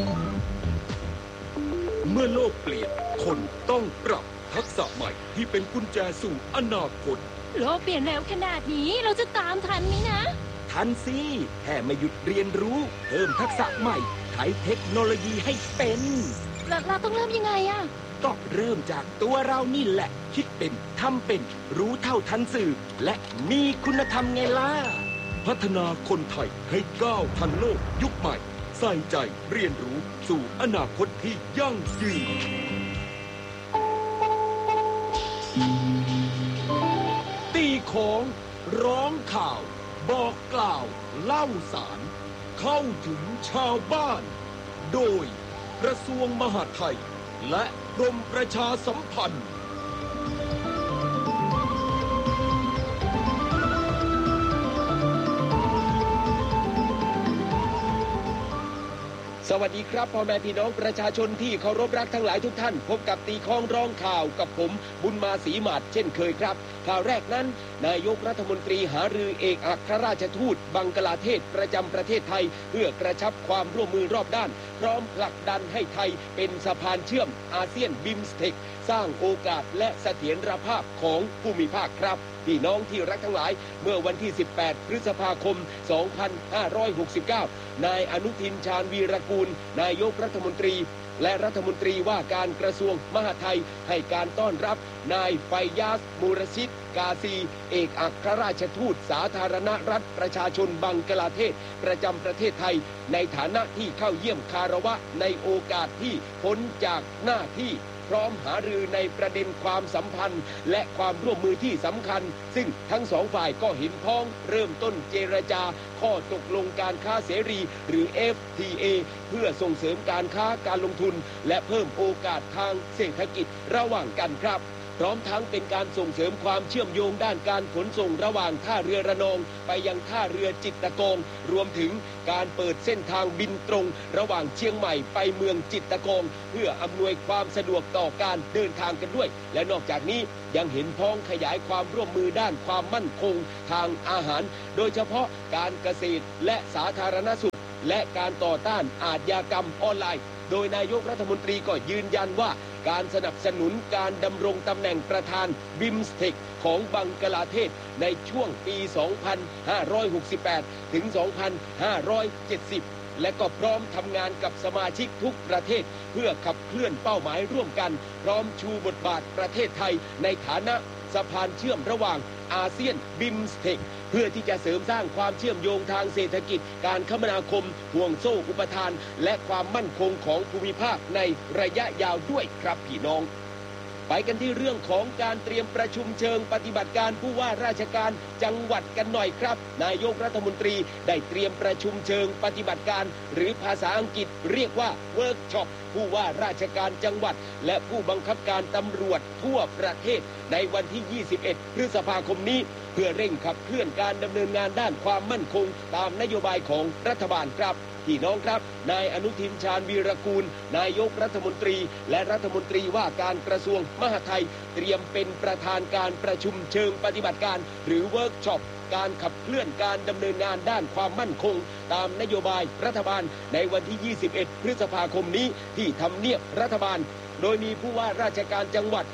เมื่อโลกเปลี่ยนคนต้องปรับทักษะใหม่ที่เป็นกุญแจสู่อนาคตโลกเปลี่ยนเร็วขนาดนี้เราจะตามทันไหมนะทันสิแค่ไม่หยุดเรียนรู้เพิ่มทักษะใหม่ใช้เทคโนโลยีให้เป็นเราต้องเริ่มยังไงอะก็เริ่มจากตัวเรานี่แหละคิดเป็นทำเป็นรู้เท่าทันสื่อและมีคุณธรรมไงล่ะพัฒนาคนไทยให้ก้าวทันโลกยุคใหม่ใส่ใจเรียนรู้สู่อนาคตที่ยั่งยืนตีของร้องข่าวบอกกล่าวเล่าสารเข้าถึงชาวบ้านโดยกระทรวงมหาดไทยและกรมประชาสัมพันธ์สวัสดีครับพ่อแม่พี่น้องประชาชนที่เคารพรักทั้งหลายทุกท่านพบกับตีคล้องร้องข่าวกับผมบุญมาศรีมาศเช่นเคยครับข่าวแรกนั้นนายกรัฐมนตรีหารือเอกอัครราชทูตบังกลาเทศประจำประเทศไทยเพื่อกระชับความร่วมมือรอบด้านพร้อมผลักดันให้ไทยเป็นสะพานเชื่อมอาเซียนบิมสเทคสร้างโอกาสและเสถียรภาพของภูมิภาคครับพี่น้องที่รักทั้งหลายเมื่อวันที่18พฤษภาคม2569นายอนุทินชาญวีรกูลนายกรัฐมนตรีและรัฐมนตรีว่าการกระทรวงมหาดไทยให้การต้อนรับนายไฟยาสมูรชิดกาซีเอกอัครราชทูตสาธารณรัฐประชาชนบังกลาเทศประจำประเทศไทยในฐานะที่เข้าเยี่ยมคารวะในโอกาสที่พ้นจากหน้าที่พร้อมหารือในประเด็นความสัมพันธ์และความร่วมมือที่สำคัญซึ่งทั้งสองฝ่ายก็เห็นพ้องเริ่มต้นเจรจาข้อตกลงการค้าเสรีหรือ FTA เพื่อส่งเสริมการค้าการลงทุนและเพิ่มโอกาสทางเศรษฐกิจระหว่างกันครับพร้อมทั้งเป็นการส่งเสริมความเชื่อมโยงด้านการขนส่งระหว่างท่าเรือระนองไปยังท่าเรือจิตรกงรวมถึงการเปิดเส้นทางบินตรงระหว่างเชียงใหม่ไปเมืองจิตรกงเพื่ออำนวยความสะดวกต่อการเดินทางกันด้วยและนอกจากนี้ยังเห็นพ้องขยายความร่วมมือด้านความมั่นคงทางอาหารโดยเฉพาะการเกษตรและสาธารณสุขและการต่อต้านอาชญากรรมออนไลน์โดยนายกรัฐมนตรีก็ยืนยันว่าการสนับสนุนการดำรงตำแหน่งประธานบิมสเทคของบังกลาเทศในช่วงปี 2568 ถึง 2570 และก็พร้อมทำงานกับสมาชิกทุกประเทศเพื่อขับเคลื่อนเป้าหมายร่วมกันพร้อมชูบทบาทประเทศไทยในฐานะสะพานเชื่อมระหว่างอาเซียนบิมสเทคเพื่อที่จะเสริมสร้างความเชื่อมโยงทางเศรษฐกิจการคมนาคมห่วงโซ่อุปทานและความมั่นคงของภูมิภาคในระยะยาวด้วยครับพี่น้องไปกันที่เรื่องของการเตรียมประชุมเชิงปฏิบัติการผู้ว่าราชการจังหวัดกันหน่อยครับนายกรัฐมนตรีได้เตรียมประชุมเชิงปฏิบัติการหรือภาษาอังกฤษเรียกว่าเวิร์กช็อปผู้ว่าราชการจังหวัดและผู้บังคับการตำรวจทั่วประเทศในวันที่ 21 พฤษภาคมนี้เพื่อเร่งขับเคลื่อนการดำเนินงานด้านความมั่นคงตามนโยบายของรัฐบาลครับพี่น้องครับนายอนุทินชาญวีรกูลนายกรัฐมนตรีและรัฐมนตรีว่าการกระทรวงมหาดไทยเตรียมเป็นประธานการประชุมเชิงปฏิบัติการหรือเวิร์กช็อปการขับเคลื่อนการดำเนินงานด้านความมั่นคงตามนโยบายรัฐบาลในวันที่ 21 พฤษภาคมนี้ที่ทำเนียบรัฐบาลโดยมีผู้ว่าราชการจังหวัด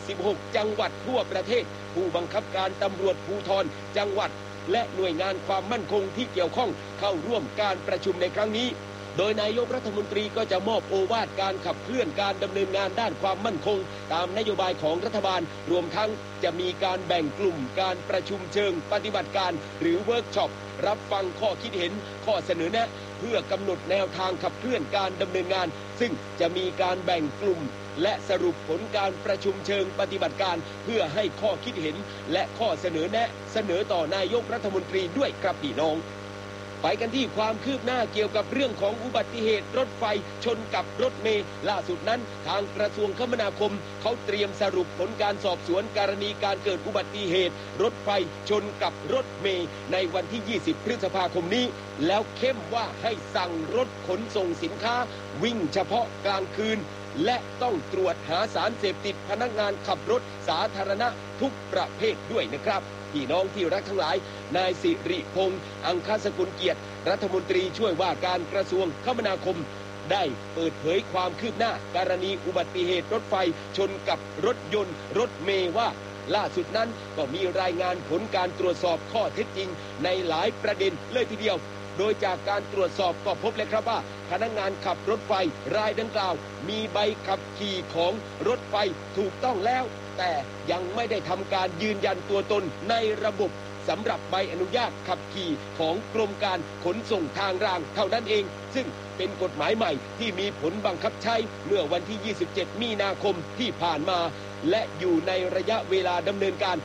76 จังหวัดทั่วประเทศผู้บังคับการตำรวจภูธรจังหวัดและหน่วยงานความมั่นคงที่เกี่ยวข้องเข้าร่วมการประชุมในครั้งนี้โดยนายกรัฐมนตรีก็จะมอบโอวาทการขับเคลื่อนการดำเนินงานด้านความมั่นคงตามนโยบายของรัฐบาลรวมทั้งจะมีการแบ่งกลุ่มการประชุมเชิงปฏิบัติการหรือเวิร์กช็อปรับฟังข้อคิดเห็นข้อเสนอแนะเพื่อกำหนดแนวทางขับเคลื่อนการดำเนินงานซึ่งจะมีการแบ่งกลุ่มและสรุปผลการประชุมเชิงปฏิบัติการเพื่อให้ข้อคิดเห็นและข้อเสนอแนะเสนอต่อนายกรัฐมนตรีด้วยครับพี่น้องไปกันที่ความคืบหน้าเกี่ยวกับเรื่องของอุบัติเหตุรถไฟชนกับรถเมล์ล่าสุดนั้นทางกระทรวงคมนาคมเขาเตรียมสรุปผลการสอบสวนกรณีการเกิดอุบัติเหตุรถไฟชนกับรถเมล์ในวันที่ 20 พฤษภาคมนี้แล้วเข้มว่าให้สั่งรถขนส่งสินค้าวิ่งเฉพาะกลางคืนและต้องตรวจหาสารเสพติดพนักงานขับรถสาธารณะทุกประเภทด้วยนะครับพี่น้องที่รักทั้งหลายนายสิริพงษ์อังคสกุลเกียรติรัฐมนตรีช่วยว่าการกระทรวงคมนาคมได้เปิดเผยความคืบหน้ากรณีอุบัติเหตุรถไฟชนกับรถยนต์รถเมล์ว่าล่าสุดนั้นก็มีรายงานผลการตรวจสอบข้อเท็จจริงในหลายประเด็นเลยทีเดียวโดยจากการตรวจสอบก็พบเลยครับว่าพนักงานขับรถไฟรายดังกล่าวมีใบขับขี่ของรถไฟถูกต้องแล้วแต่ยังไม่ได้ทำการยืนยันตัวตนในระบบสำหรับใบอนุญาตขับขี่ของกรมการขนส่งทางรางเท่านั้นเองซึ่งเป็นกฎหมายใหม่ที่มีผลบังคับใช้เมื่อวันที่ 27 มีนาคมที่ผ่านมาและอยู่ในระยะเวลาดำเนินการ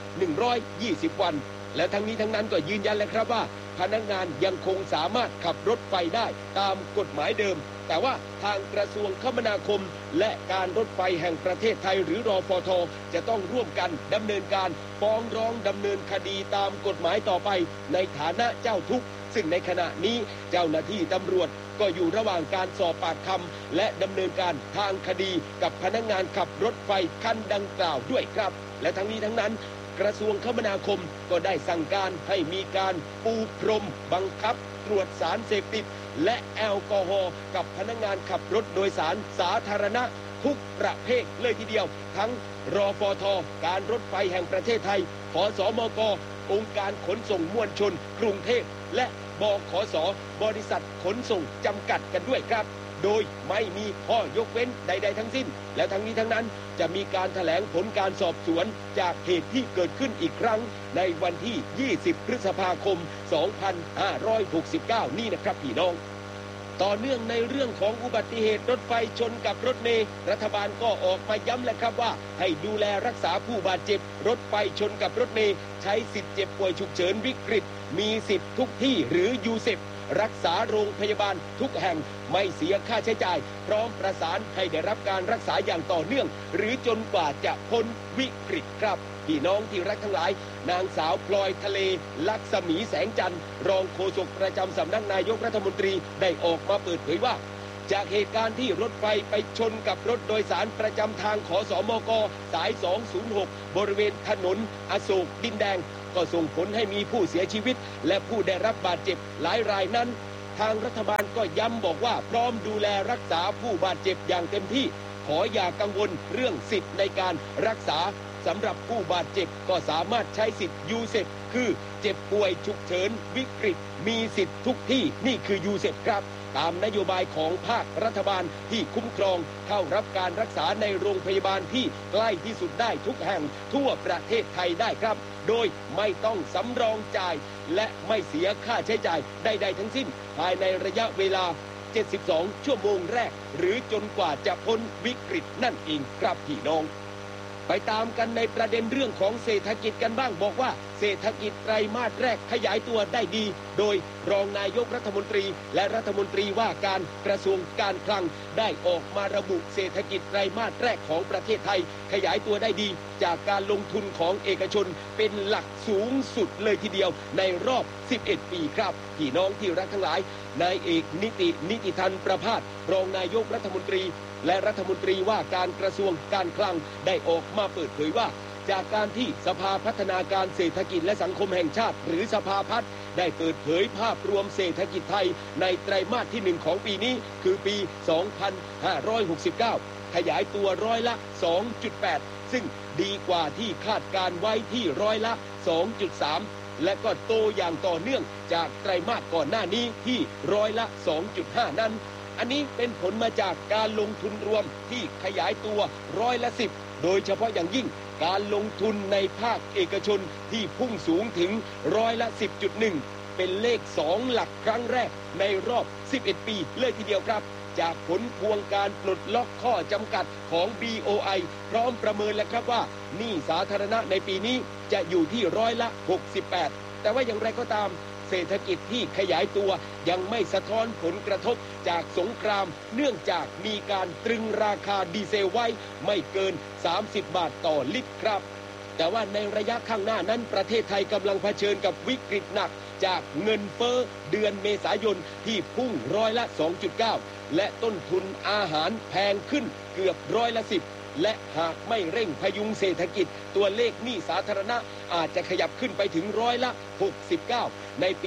120 วันและทั้งนี้ทั้งนั้นก็ยืนยันแล้วครับว่าพนักงานยังคงสามารถขับรถไฟได้ตามกฎหมายเดิมแต่ว่าทางกระทรวงคมนาคมและการรถไฟแห่งประเทศไทยหรือรฟท.จะต้องร่วมกันดำเนินการฟ้องร้องดำเนินคดีตามกฎหมายต่อไปในฐานะเจ้าทุกข์ซึ่งในขณะนี้เจ้าหน้าที่ตำรวจก็อยู่ระหว่างการสอบปากคำและดำเนินการทางคดีกับพนักงานขับรถไฟคันดังกล่าวด้วยครับและทั้งนี้ทั้งนั้นกระทรวงคมนาคมก็ได้สั่งการให้มีการปูพรมบังคับตรวจสารเสพติดและแอลกอฮอล์กับพนักงานขับรถโดยสารสาธารณะทุกประเภทเลยทีเดียวทั้งรฟท.การรถไฟแห่งประเทศไทยขสมก.องค์การขนส่งมวลชนกรุงเทพและบขส.บริษัทขนส่งจำกัดกันด้วยครับโดยไม่มีข้อยกเว้นใดๆทั้งสิ้นและทั้งนี้ทั้งนั้นจะมีการแถลงผลการสอบสวนจากเหตุที่เกิดขึ้นอีกครั้งในวันที่ 20 พฤษภาคม 2569 นี่นะครับพี่น้องต่อเนื่องในเรื่องของอุบัติเหตุรถไฟชนกับรถเมล์รัฐบาลก็ออกมาย้ำแล้วครับว่าให้ดูแลรักษาผู้บาดเจ็บรถไฟชนกับรถเมล์ใช้สิทธิ์เจ็บป่วยฉุกเฉินวิกฤตมีสิทธิ์ทุกที่หรือยูเซปรักษาโรงพยาบาลทุกแห่งไม่เสียค่าใช้จ่ายพร้อมประสานให้ได้รับการรักษาอย่างต่อเนื่องหรือจนกว่าจะพ้นวิกฤตครับพี่น้องที่รักทั้งหลายนางสาวพลอยทะเลลักษมีแสงจันทร์รองโฆษกประจำสำนักนายกรัฐมนตรีได้ออกมาเปิดเผยว่าจากเหตุการณ์ที่รถไฟไปชนกับรถโดยสารประจำทางขสมกสาย 206 บริเวณถนนอโศกดินแดงก็ส่งผลให้มีผู้เสียชีวิตและผู้ได้รับบาดเจ็บหลายรายนั้นทางรัฐบาลก็ย้ำบอกว่าพร้อมดูแลรักษาผู้บาดเจ็บอย่างเต็มที่ขออย่ากังวลเรื่องสิทธิ์ในการรักษาสำหรับผู้บาดเจ็บก็สามารถใช้สิทธิ์ยูเซฟคือเจ็บป่วยฉุกเฉินวิกฤตมีสิทธิ์ทุกที่นี่คือยูเซฟครับตามนโยบายของภาครัฐบาลที่คุ้มครองเข้ารับการรักษาในโรงพยาบาลที่ใกล้ที่สุดได้ทุกแห่งทั่วประเทศไทยได้ครับโดยไม่ต้องสำรองจ่ายและไม่เสียค่าใช้จ่ายใดๆทั้งสิ้นภายในระยะเวลา72 ชั่วโมงแรกหรือจนกว่าจะพ้นวิกฤตนั่นเองครับพี่น้องไปตามกันในประเด็นเรื่องของเศรษฐกิจกันบ้างบอกว่าเศรษฐกิจไตรมาสแรกขยายตัวได้ดีโดยรองนายกรัฐมนตรีและรัฐมนตรีว่าการกระทรวงการคลังได้ออกมาระบุเศรษฐกิจไตรมาสแรกของประเทศไทยขยายตัวได้ดีจากการลงทุนของเอกชนเป็นหลักสูงสุดเลยทีเดียวในรอบ11 ปีครับพี่น้องที่รักทั้งหลายนายเอกนิติธันประภาสรองนายกรัฐมนตรีและรัฐมนตรีว่าการกระทรวงการคลังได้ออกมาเปิดเผยว่าจากการที่สภาพัฒนาการเศรษฐกิจและสังคมแห่งชาติหรือสภาพัฒน์ได้เปิดเผยภาพรวมเศรษฐกิจไทยในไตรมาสที่1ของปีนี้คือปี 2569 ขยายตัวร้อยละ 2.8 ซึ่งดีกว่าที่คาดการไว้ที่ร้อยละ 2.3 และก็โตอย่างต่อเนื่องจากไตรมาสก่อนหน้านี้ที่ร้อยละ 2.5 นั้นอันนี้เป็นผลมาจากการลงทุนรวมที่ขยายตัวร้อยละ 10โดยเฉพาะอย่างยิ่งการลงทุนในภาคเอกชนที่พุ่งสูงถึงร้อยละ 10.1 เป็นเลข2หลักครั้งแรกในรอบ11 ปีเลยทีเดียวครับจากผลพวงการปลดล็อกข้อจำกัดของ BOI พร้อมประเมินแล้วครับว่าหนี้สาธารณะในปีนี้จะอยู่ที่ร้อยละ 68แต่ว่าอย่างไรก็ตามเศรษฐกิจที่ขยายตัวยังไม่สะท้อนผลกระทบจากสงครามเนื่องจากมีการตรึงราคาดีเซลไว้ไม่เกิน30 บาทต่อลิตรครับแต่ว่าในระยะข้างหน้านั้นประเทศไทยกำลังเผชิญกับวิกฤตหนักจากเงินเฟ้อเดือนเมษายนที่พุ่งร้อยละ 2.9 และต้นทุนอาหารแพงขึ้นเกือบร้อยละ 10และหากไม่เร่งพยุงเศรษฐกิจตัวเลขหนี้สาธารณะอาจจะขยับขึ้นไปถึงร้อยละ 69 ในปี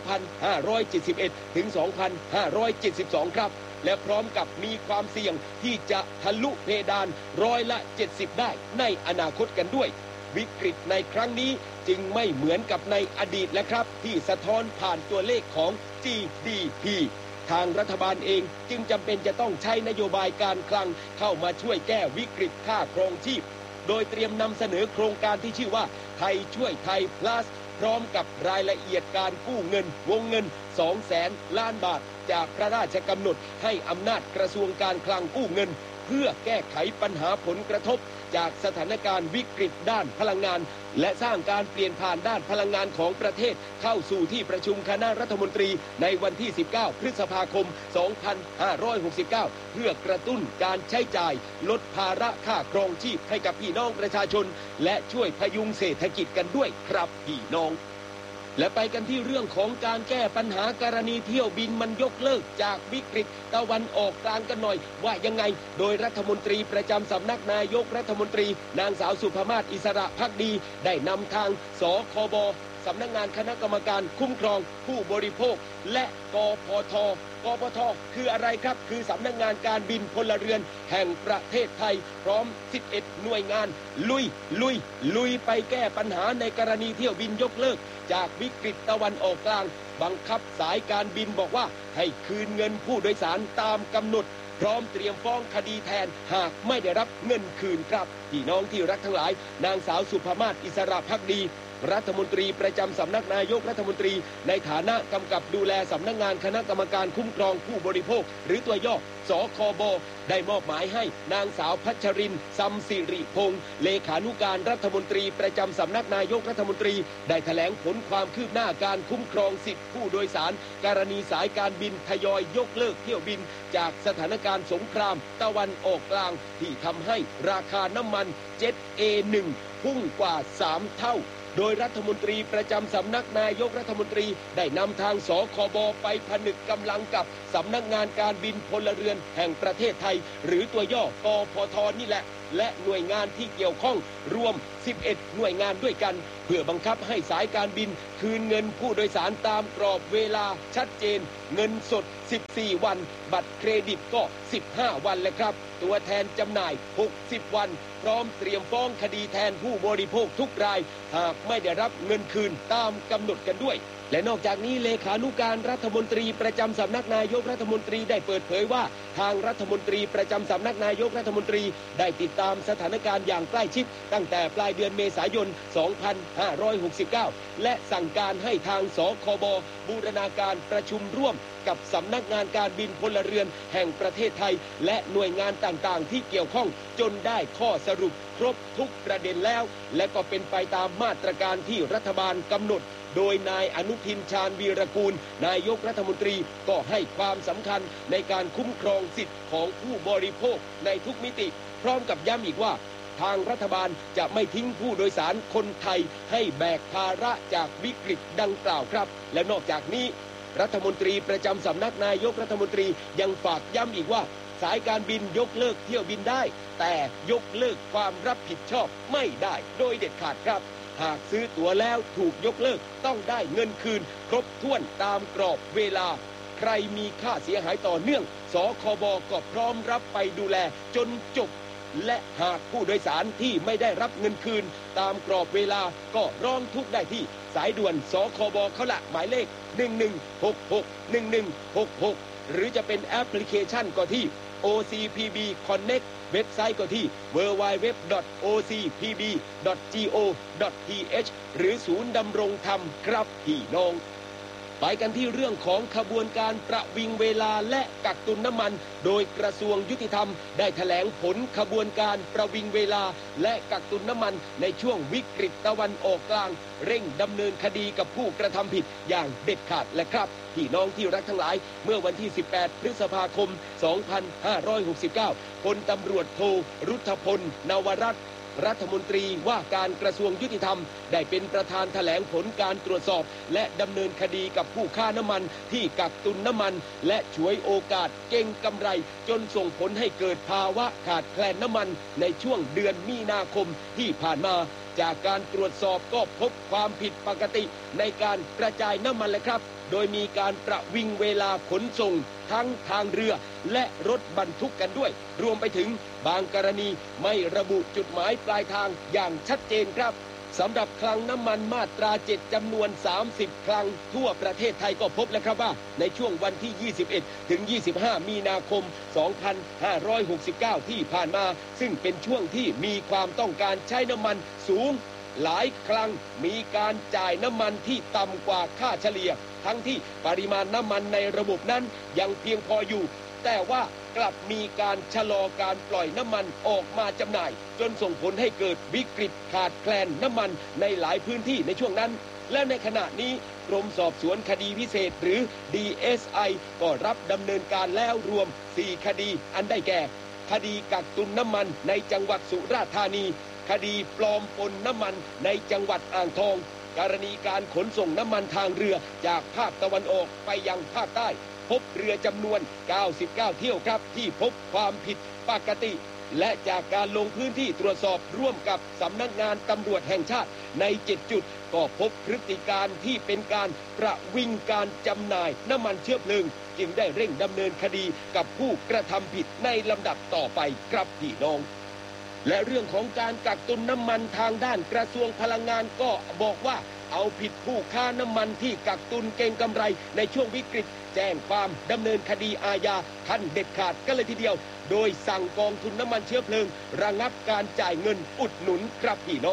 2571 ถึง 2572 ครับและพร้อมกับมีความเสี่ยงที่จะทะลุเพดานร้อยละ 70 ได้ในอนาคตกันด้วยวิกฤตในครั้งนี้จึงไม่เหมือนกับในอดีตแล้วครับที่สะท้อนผ่านตัวเลขของ GDPทางรัฐบาลเองจึงจำเป็นจะต้องใช้นโยบายการคลังเข้ามาช่วยแก้วิกฤตค่าครองชีพโดยเตรียมนำเสนอโครงการที่ชื่อว่าไทยช่วยไทย plus พร้อมกับรายละเอียดการกู้เงินวงเงิน 200,000 ล้านบาทจากพระราชกำหนดให้อำนาจกระทรวงการคลังกู้เงินเพื่อแก้ไขปัญหาผลกระทบจากสถานการณ์วิกฤตด้านพลังงานและสร้างการเปลี่ยนผ่านด้านพลังงานของประเทศเข้าสู่ที่ประชุมคณะรัฐมนตรีในวันที่ 19 พฤษภาคม 2569 เพื่อกระตุ้นการใช้จ่ายลดภาระค่าครองชีพให้กับพี่น้องประชาชนและช่วยพยุงเศรษฐกิจกันด้วยครับพี่น้องและไปกันที่เรื่องของการแก้ปัญหากรณีเที่ยวบินมันยกเลิกจากวิกฤตตะวันออกกลางกันหน่อยว่ายังไงโดยรัฐมนตรีประจำสำนักนายกรัฐมนตรีนางสาวสุภมาศอิสระภักดีได้นำทางสคบสำนักงานคณะกรรมการคุ้มครองผู้บริโภคและกพท.คืออะไรครับคือสำนักงานการบินพลเรือนแห่งประเทศไทยพร้อม11หน่วยงานลุยไปแก้ปัญหาในกรณีเที่ยวบินยกเลิกจากวิกฤตตะวันออกกลางบังคับสายการบินบอกว่าให้คืนเงินผู้โดยสารตามกำหนดพร้อมเตรียมฟ้องคดีแทนหากไม่ได้รับเงินคืนครับพี่น้องที่รักทั้งหลายนางสาวสุภมาศอิสระภักดีรัฐมนตรีประจำสำนักนายกรัฐมนตรีในฐานะกำกับดูแลสำนักงานคณะกรรมการคุ้มครองผู้บริโภคหรือตัวย่อสคบได้มอบหมายให้นางสาวพัชรินทร์ซัมสิริพงษ์เลขานุการรัฐมนตรีประจำสำนักนายกรัฐมนตรีได้แถลงผลความคืบหน้าการคุ้มครองสิทธิผู้โดยสารกรณีสายการบินทยอยยกเลิกเที่ยวบินจากสถานการณ์สงครามตะวันออกกลางที่ทำให้ราคาน้ำมันเจ็ต A1 พุ่งกว่า3 เท่าโดยรัฐมนตรีประจำสำนักนายกรัฐมนตรีได้นำทางสคบไปผนึกกำลังกับสำนักงานการบินพลเรือนแห่งประเทศไทยหรือตัวย่อกพท.นี่แหละและหน่วยงานที่เกี่ยวข้องรวม11หน่วยงานด้วยกันเพื่อบังคับให้สายการบินคืนเงินผู้โดยสารตามกรอบเวลาชัดเจนเงินสด14 วันบัตรเครดิตก็15 วันเลยครับตัวแทนจำหน่าย60 วันพร้อมเตรียมฟ้องคดีแทนผู้บริโภคทุกรายหากไม่ได้รับเงินคืนตามกำหนดกันด้วยและนอกจากนี้เลขานุการรัฐมนตรีประจำสำนักนายกรัฐมนตรีได้เปิดเผยว่าทางรัฐมนตรีประจำสำนักนายกรัฐมนตรีได้ติดตามสถานการณ์อย่างใกล้ชิดตั้งแต่ปลายเดือนเมษายน 2569 และสั่งการให้ทางสคบบูรณาการประชุมร่วมกับสำนักงานการบินพลเรือนแห่งประเทศไทยและหน่วยงานต่างๆที่เกี่ยวข้องจนได้ข้อสรุปครบทุกประเด็นแล้วและก็เป็นไปตามมาตรการที่รัฐบาลกำหนดโดยนายอนุทินชาญวีรกูลนายกรัฐมนตรีก็ให้ความสำคัญในการคุ้มครองสิทธิของผู้บริโภคในทุกมิติพร้อมกับย้ำอีกว่าทางรัฐบาลจะไม่ทิ้งผู้โดยสารคนไทยให้แบกภาระจากวิกฤตดังกล่าวครับและนอกจากนี้รัฐมนตรีประจำสำนักนายกรัฐมนตรียังฝากย้ำอีกว่าสายการบินยกเลิกเที่ยวบินได้แต่ยกเลิกความรับผิดชอบไม่ได้โดยเด็ดขาดครับหากซื้อตั๋วแล้วถูกยกเลิกต้องได้เงินคืนครบถ้วนตามกรอบเวลาใครมีค่าเสียหายต่อเนื่องสคบก็พร้อมรับไปดูแลจนจบและหากผู้โดยสารที่ไม่ได้รับเงินคืนตามกรอบเวลาก็ร้องทุกข์ได้ที่สายด่วนสคบเขาละหมายเลข11661166หรือจะเป็นแอปพลิเคชันก็ที่ OCPB Connect เว็บไซต์ก็ที่ www.ocpb.go.th หรือศูนย์ดำรงธรรมครับพี่น้องไปกันที่เรื่องของขบวนการประวิงเวลาและกักตุนน้ำมันโดยกระทรวงยุติธรรมได้แถลงผลขบวนการประวิงเวลาและกักตุนน้ำมันในช่วงวิกฤตตะวันออกกลางเร่งดำเนินคดีกับผู้กระทำผิดอย่างเด็ดขาดและครับพี่น้องที่รักทั้งหลายเมื่อวันที่18พฤษภาคม2569พลตำรวจโทรุทธพลนวรัตน์รัฐมนตรีว่าการกระทรวงยุติธรรมได้เป็นประธานแถลงผลการตรวจสอบและดำเนินคดีกับผู้ค้าน้ำมันที่กักตุนน้ำมันและฉวยโอกาสเก็งกำไรจนส่งผลให้เกิดภาวะขาดแคลนน้ำมันในช่วงเดือนมีนาคมที่ผ่านมาจากการตรวจสอบก็พบความผิดปกติในการกระจายน้ำมันเลยครับโดยมีการประวิงเวลาขนส่งทั้งทางเรือและรถบรรทุกกันด้วยรวมไปถึงบางกรณีไม่ระบุจุดหมายปลายทางอย่างชัดเจนครับสำหรับคลังน้ำมันมาตรา7จำนวน30คลังทั่วประเทศไทยก็พบแล้วครับว่าในช่วงวันที่21ถึง25มีนาคม2569ที่ผ่านมาซึ่งเป็นช่วงที่มีความต้องการใช้น้ำมันสูงหลายครั้งมีการจ่ายน้ำมันที่ต่ำกว่าค่าเฉลี่ยทั้งที่ปริมาณน้ำมันในระบบนั้นยังเพียงพออยู่แต่ว่ากลับมีการชะลอการปล่อยน้ำมันออกมาจำหน่ายจนส่งผลให้เกิดวิกฤตขาดแคลนน้ำมันในหลายพื้นที่ในช่วงนั้นและในขณะนี้กรมสอบสวนคดีพิเศษหรือ DSI ก็รับดำเนินการแล้วรวม4คดีอันได้แก่คดีกักตุนน้ำมันในจังหวัดสุราษฎร์ธานีคดีปลอมปนน้ำมันในจังหวัดอ่างทองกรณีการขนส่งน้ำมันทางเรือจากภาคตะวันออกไปยังภาคใต้พบเรือจำนวน99เที่ยวครับที่พบความผิดปกติและจากการลงพื้นที่ตรวจสอบร่วมกับสำนักงานตำรวจแห่งชาติใน7จุดก็พบพฤติการที่เป็นการประวิงการจำหน่ายน้ำมันเชื้อเพลิงจึงได้เร่งดำเนินคดีกับผู้กระทำผิดในลำดับต่อไปครับพี่น้องและเรื่องของการกักตุนน้ำมันทางด้านกระทรวงพลังงานก็บอกว่าเอาผิดผู้ค้าน้ำมันที่กักตุนเก็งกำไรในช่วงวิกฤตแจ้งความดำเนินคดีอาญาขั้นเด็ดขาดกันเลยทีเดียวโดยสั่งกองทุนน้ำมันเชื้อเพลิงระงับการจ่ายเงินอุดหนุนครับพี่น้อง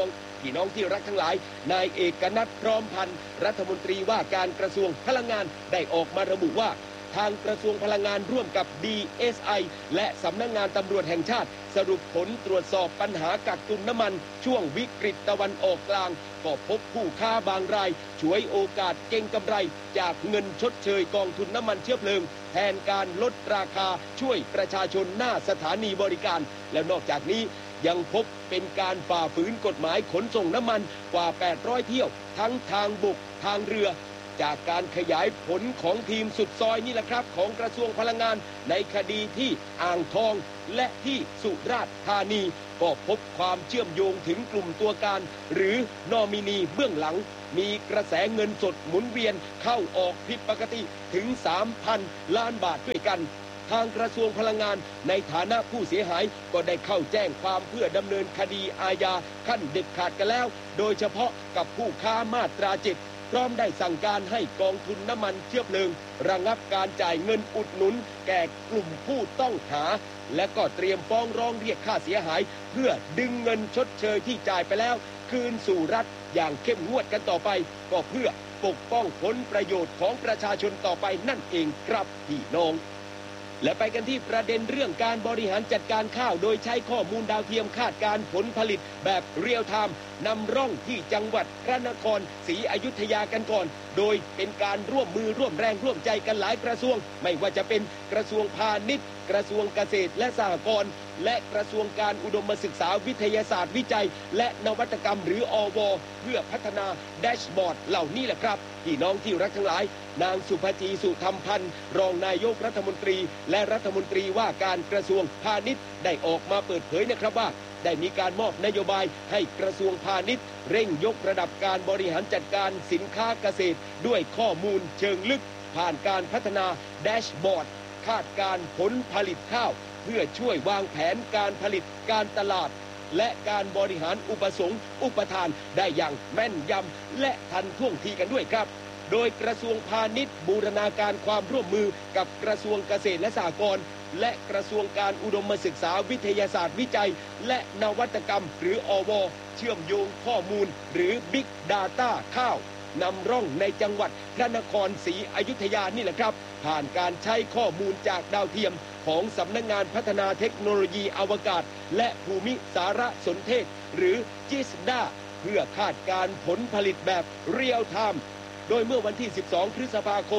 พี่น้องที่รักทั้งหลายนายเอกนัทพร้อมพันธ์รัฐมนตรีว่าการกระทรวงพลังงานได้ออกมาระบุว่าทางกระทรวงพลังงานร่วมกับ DSI และสำนักงานตำรวจแห่งชาติสรุปผลตรวจสอบปัญหากักตุนน้ำมันช่วงวิกฤตตะวันออกกลางก็พบผู้ค้าบางรายฉวยโอกาสเก็งกำไรจากเงินชดเชยกองทุนน้ำมันเชื้อเพลิงแทนการลดราคาช่วยประชาชนหน้าสถานีบริการและนอกจากนี้ยังพบเป็นการฝ่าฝืนกฎหมายขนส่งน้ำมันกว่า800เที่ยวทั้งทางบกทางเรือจากการขยายผลของทีมสุดซอยนี่แหละครับของกระทรวงพลังงานในคดีที่อ่างทองและที่สุราษฎร์ธานีก็พบความเชื่อมโยงถึงกลุ่มตัวการหรือนอมินีเบื้องหลังมีกระแสเงินสดหมุนเวียนเข้าออกผิดปกติถึง 3,000 ล้านบาทด้วยกันทางกระทรวงพลังงานในฐานะผู้เสียหายก็ได้เข้าแจ้งความเพื่อดำเนินคดีอาญาขั้นเด็ดขาดกันแล้วโดยเฉพาะกับผู้ค้ามาตรา7พร้อมได้สั่งการให้กองทุนน้ำมันเชื้อเพลิงระงับการจ่ายเงินอุดหนุนแก่กลุ่มผู้ต้องหาและก็เตรียมฟ้องร้องเรียกค่าเสียหายเพื่อดึงเงินชดเชยที่จ่ายไปแล้วคืนสู่รัฐอย่างเข้มงวดกันต่อไปก็เพื่อปกป้องผลประโยชน์ของประชาชนต่อไปนั่นเองครับพี่น้องและไปกันที่ประเด็นเรื่องการบริหารจัดการข้าวโดยใช้ข้อมูลดาวเทียมคาดการผลผลิตแบบเรียลไทม์นำร่องที่จังหวัดพระนครศรีอยุธยากันก่อนโดยเป็นการร่วมมือร่วมแรงร่วมใจกันหลายกระทรวงไม่ว่าจะเป็นกระทรวงพาณิชย์กระทรวงเกษตรและสหกรณ์และกระทรวงการอุดมศึกษาวิทยาศาสตร์วิจัยและนวัตกรรมหรืออว.เพื่อพัฒนาแดชบอร์ดเหล่านี้แหละครับพี่น้องที่รักทั้งหลายนางสุภจีสุธรรมพันธ์รองนายกรัฐมนตรีและรัฐมนตรีว่าการกระทรวงพาณิชย์ได้ออกมาเปิดเผยนะครับว่าได้มีการมอบนโยบายให้กระทรวงพาณิชย์เร่งยกระดับการบริหารจัดการสินค้าเกษตรด้วยข้อมูลเชิงลึกผ่านการพัฒนาแดชบอร์ดคาดการผลผลิตข้าวเพื่อช่วยวางแผนการผลิตการตลาดและการบริหารอุปสงค์อุปทานได้อย่างแม่นยำและทันท่วงทีกันด้วยครับโดยกระทรวงพาณิชย์บูรณาการความร่วมมือกับกระทรวงเกษตรและสหกรณ์และกระทรวงการอุดมศึกษาวิทยาศาสตร์วิจัยและนวัตกรรมหรืออว.เชื่อมโยงข้อมูลหรือ Big Data ข้าวนำร่องในจังหวัดพระนครศรีอยุธยานี่แหละครับผ่านการใช้ข้อมูลจากดาวเทียมของสำนักงานพัฒนาเทคโนโลยีอวกาศและภูมิสารสนเทศหรือจิสดาเพื่อคาดการผลผลิตแบบเรียลไทม์โดยเมื่อวันที่ 12 พฤษภาคม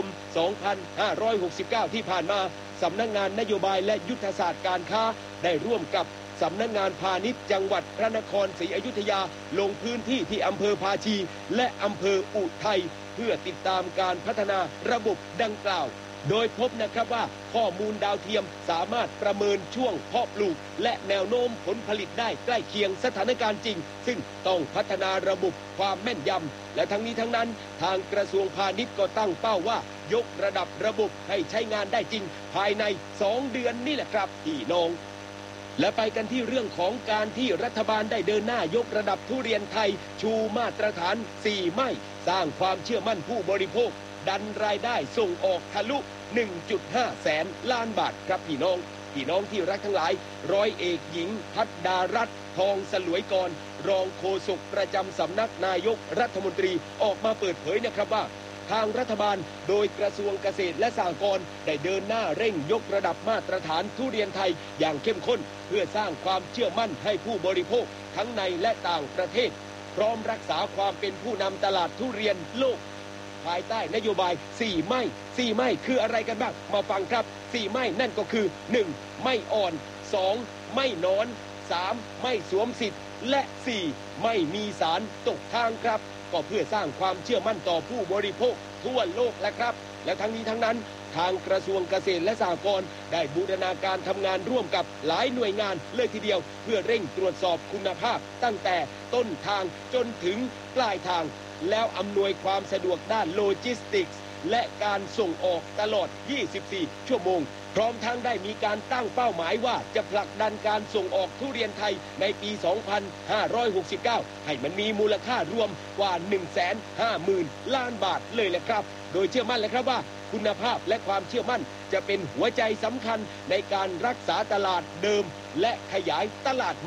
2569 ที่ผ่านมาสำนักงานนโยบายและยุทธศาสตร์การค้าได้ร่วมกับสำนักงานพาณิชย์จังหวัดพระนครศรีอยุธยาลงพื้นที่ที่อำเภอภาชีและอำเภออุทัยเพื่อติดตามการพัฒนาระบบดังกล่าวโดยพบนะครับว่าข้อมูลดาวเทียมสามารถประเมินช่วงเพาะปลูกและแนวโน้มผลผลิตได้ใกล้เคียงสถานการณ์จริงซึ่งต้องพัฒนาระบบความแม่นยำและทั้งนี้ทั้งนั้นทางกระทรวงพาณิชย์ก็ตั้งเป้าว่ายกระดับระบบให้ใช้งานได้จริงภายใน2 เดือนนี่แหละครับพี่น้องและไปกันที่เรื่องของการที่รัฐบาลได้เดินหน้ายกระดับทุเรียนไทยชูมาตรฐาน4ไม่สร้างความเชื่อมั่นผู้บริโภคดันรายได้ส่งออกทะลุ 1.5 แสนล้านบาทครับพี่น้องที่รักทั้งหลายร้อยเอกหญิงพัฒดารัตน์ทองสลวยกรรองโฆษกประจำสำนักนายกรัฐมนตรีออกมาเปิดเผยนะครับว่าทางรัฐบาลโดยกระทรวงเกษตรและสหกรณ์ได้เดินหน้าเร่งยกระดับมาตรฐานทุเรียนไทยอย่างเข้มข้นเพื่อสร้างความเชื่อมั่นให้ผู้บริโภคทั้งในและต่างประเทศพร้อมรักษาความเป็นผู้นำตลาดทุเรียนโลกภายใต้นโยบาย4ไม่คืออะไรกันบ้างมาฟังครับ4ไม่นั่นก็คือ1ไม่อ่อน2ไม่นอน3ไม่สวมสิทธิ์และ4ไม่มีสารตกค้างครับก็เพื่อสร้างความเชื่อมั่นต่อผู้บริโภคทั่วโลกและครับและทั้งนี้ทั้งนั้นทางกระทรวงเกษตรและสหกรณ์ได้บูรณาการทำงานร่วมกับหลายหน่วยงานเลยทีเดียวเพื่อเร่งตรวจสอบคุณภาพตั้งแต่ต้นทางจนถึงปลายทางแล้วอำนวยความสะดวกด้านโลจิสติกส์และการส่งออกตลอด 24 ชั่วโมงพร้อมทั้งได้มีการตั้งเป้าหมายว่าจะผลักดันการส่งออกทุเรียนไทยในปี 2569 ให้มันมีมูลค่ารวมกว่า 150,000 ล้านบาทเลยแหละครับโดยเชื่อมั่นเลยครับว่าคุณภาพและความเชื่อมั่นจะเป็นหัวใจสำคัญในการรักษาตลาดเดิมและขยายตลาดใหม่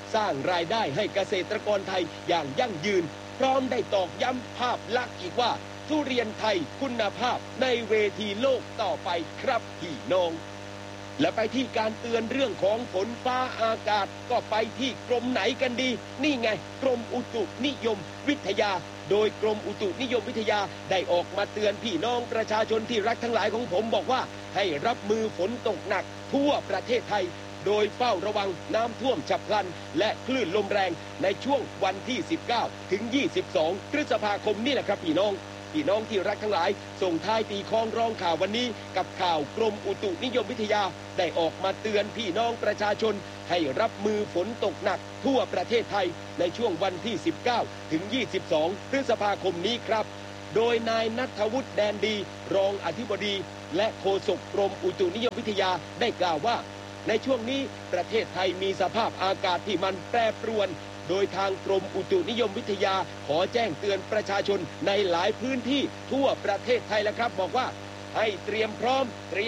สร้างรายได้ให้เกษตรกรไทยอย่างยั่งยืนพร้อมได้ตอกย้ำภาพลักษณ์อีกว่าทุเรียนไทยคุณภาพในเวทีโลกต่อไปครับพี่น้องและไปที่การเตือนเรื่องของฝนฟ้าอากาศก็ไปที่กรมไหนกันดีนี่ไงกรมอุตุนิยมวิทยาโดยกรมอุตุนิยมวิทยาได้ออกมาเตือนพี่น้องประชาชนที่รักทั้งหลายของผมบอกว่าให้รับมือฝนตกหนักทั่วประเทศไทยโดยเฝ้าระวังน้ำท่วมฉับพลันและคลื่นลมแรงในช่วงวันที่19ถึง22พฤษภาคมนี่แหละครับพี่น้องที่รักทั้งหลายส่งท้ายตีคล้องร้องข่าววันนี้กับข่าวกรมอุตุนิยมวิทยาได้ออกมาเตือนพี่น้องประชาชนให้รับมือฝนตกหนักทั่วประเทศไทยในช่วงวันที่19ถึง22พฤษภาคมนี้ครับโดยนายณัฐวุฒิแดนดีรองอธิบดีและโฆษกกรมอุตุนิยมวิทยาได้กล่าวว่าในช่วงนี้ประเทศไทยมีสภาพอากาศที่มันแปรปรวนโดยทางกรมอุตุนิยมวิทยาขอแจ้งเตือนประชาชนในหลายพื้นที่ทั่วประเทศไทยแล้วครับบอกว่าให้เตรียมพร้อม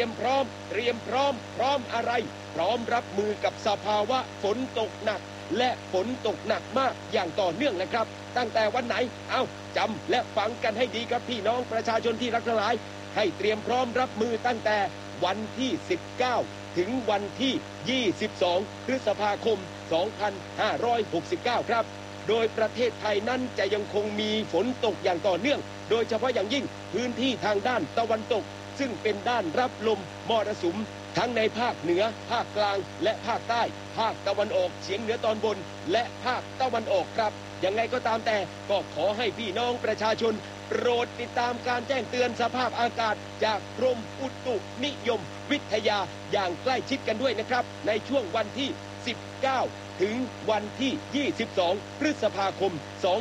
อะไรพร้อมรับมือกับสภาวะฝนตกหนักและฝนตกหนักมากอย่างต่อเนื่องนะครับตั้งแต่วันไหนจำและฟังกันให้ดีครับพี่น้องประชาชนที่รักทั้งหลายให้เตรียมพร้อมรับมือตั้งแต่วันที่19ถึงวันที่22พฤษภาคม2569ครับโดยประเทศไทยนั้นจะยังคงมีฝนตกอย่างต่อเนื่องโดยเฉพาะอย่างยิ่งพื้นที่ทางด้านตะวันตกซึ่งเป็นด้านรับลมมรสุมทั้งในภาคเหนือภาคกลางและภาคใต้ภาคตะวันออกเฉียงเหนือตอนบนและภาคตะวันออกครับยังไงก็ตามแต่ก็ขอให้พี่น้องประชาชนโปรดติดตามการแจ้งเตือนสภาพอากาศจากกรมอุตุนิยมวิทยาอย่างใกล้ชิดกันด้วยนะครับในช่วงวันที่19ถึงวันที่22พฤษภาคม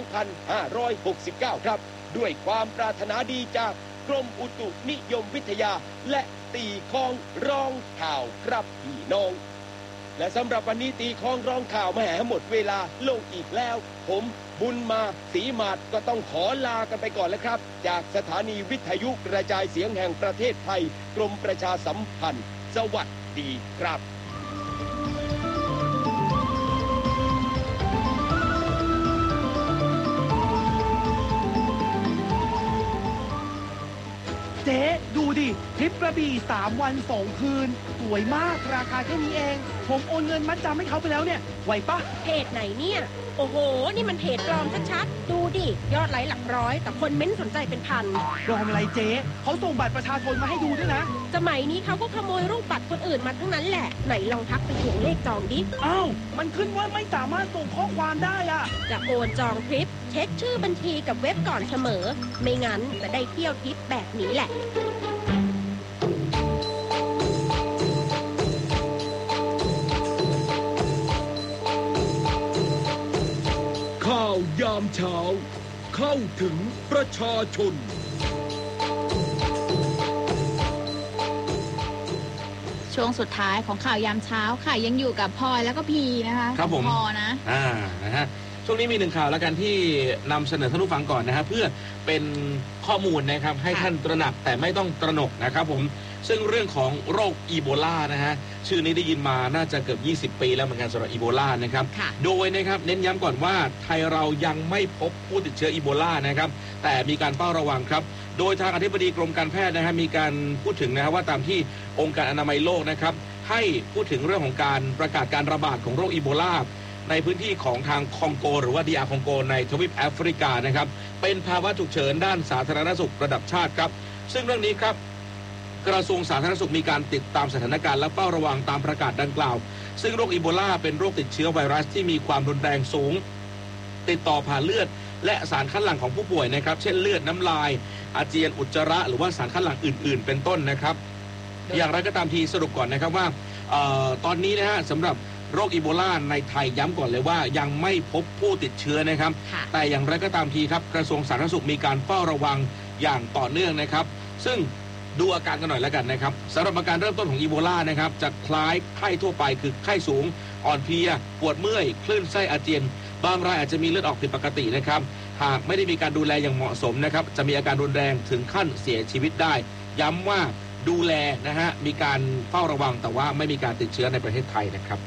2569ครับด้วยความปรารถนาดีจากกรมอุตุนิยมวิทยาและตีคล้องร้องข่าวครับพี่น้องและสำหรับวันนี้ตีคล้องร้องข่าวมาหมดเวลาลงอีกแล้วผมบุญมาศรีมาศก็ต้องขอลากันไปก่อนแล้วครับจากสถานีวิทยุกระจายเสียงแห่งประเทศไทยกรมประชาสัมพันธ์สวัสดีครับเจ๊ดูดิทริปกระบี่3 วัน2 คืนสวยมากราคาแค่นี้เองผมโอนเงินมัดจำให้เขาไปแล้วเนี่ยไหวปะเพจไหนเนี่ยโอ้โหนี่มันเพจปลอมชัดๆดูดิยอดไลค์หลักร้อยแต่คนเม้นสนใจเป็นพันปลอมอะไรเจ๊เขาส่งบัตรประชาชนมาให้ดูด้วยนะสมัยนี้เขาก็ขโมยรูปบัตรคนอื่นมาทั้งนั้นแหละไหนลองทักไปทวงเลขจองดิมันขึ้นว่าไม่สามารถส่งข้อความได้อะจะโอนจองทริปเช็คชื่อบัญชีกับเว็บก่อนเสมอไม่งั้นจะได้เที่ยวทริปแบบนี้แหละข่าวยามเช้าเข้าถึงประชาชนช่วงสุดท้ายของข่าวยามเช้าค่ะยังอยู่กับพลอยแล้วก็พีนะคะครับผมพอนะนะฮะช่วงนี้มีหนึ่งข่าวแล้วกันที่นำเสนอท่านผู้ฟังก่อนนะฮะเพื่อเป็นข้อมูลนะครับให้ท่านตระหนักแต่ไม่ต้องตระหนกนะครับผมซึ่งเรื่องของโรคอีโบลานะฮะชื่อนี้ได้ยินมาน่าจะเกือบ20 ปีแล้วเหมือนกันสำหรับอีโบลานะครับโดยนะครับเน้นย้ำก่อนว่าไทยเรายังไม่พบผู้ติดเชื้ออีโบลานะครับแต่มีการเฝ้าระวังครับโดยทางอธิบดีกรมการแพทย์นะฮะมีการพูดถึงนะฮะว่าตามที่องค์การอนามัยโลกนะครับให้พูดถึงเรื่องของการประกาศการระบาดของโรคอีโบลาในพื้นที่ของทางคองโกหรือว่าDRคองโกในทวีปแอฟริกานะครับเป็นภาวะฉุกเฉินด้านสาธารณสุขระดับชาติครับซึ่งเรื่องนี้ครับกระทรวงสาธารณสุขมีการติดตามสถานการณ์และเฝ้าระวังตามประกาศดังกล่าวซึ่งโรคอีโบลาเป็นโรคติดเชื้อไวรัสที่มีความรุนแรงสูงติดต่อผ่านเลือดและสารคัดหลั่งของผู้ป่วยนะครับเช่นเลือดน้ำลายอาเจียนอุจจาระหรือว่าสารคัดหลั่งอื่นๆเป็นต้นนะครับอย่างไรก็ตามทีสรุปก่อนนะครับว่าตอนนี้นะฮะสำหรับโรคอีโบลาในไทยย้ำก่อนเลยว่ายังไม่พบผู้ติดเชื้อนะครับแต่อย่างไรก็ตามทีครับกระทรวงสาธารณสุขมีการเฝ้าระวังอย่างต่อเนื่องนะครับซึ่งดูอาการกันหน่อยแล้วกันนะครับสำหรับอาการเริ่มต้นของอีโบลานะครับจะคล้ายไข้ทั่วไปคือไข้สูงอ่อนเพลียปวดเมื่อยคลื่นไส้อาเจียนบางรายอาจจะมีเลือดออกผิดปกตินะครับหากไม่ได้มีการดูแลอย่างเหมาะสมนะครับจะมีอาการรุนแรงถึงขั้นเสียชีวิตได้ย้ำว่าดูแลนะฮะมีการเฝ้าระวังแต่ว่าไม่มีการติดเชื้อในประเทศไทยนะครับค่ะ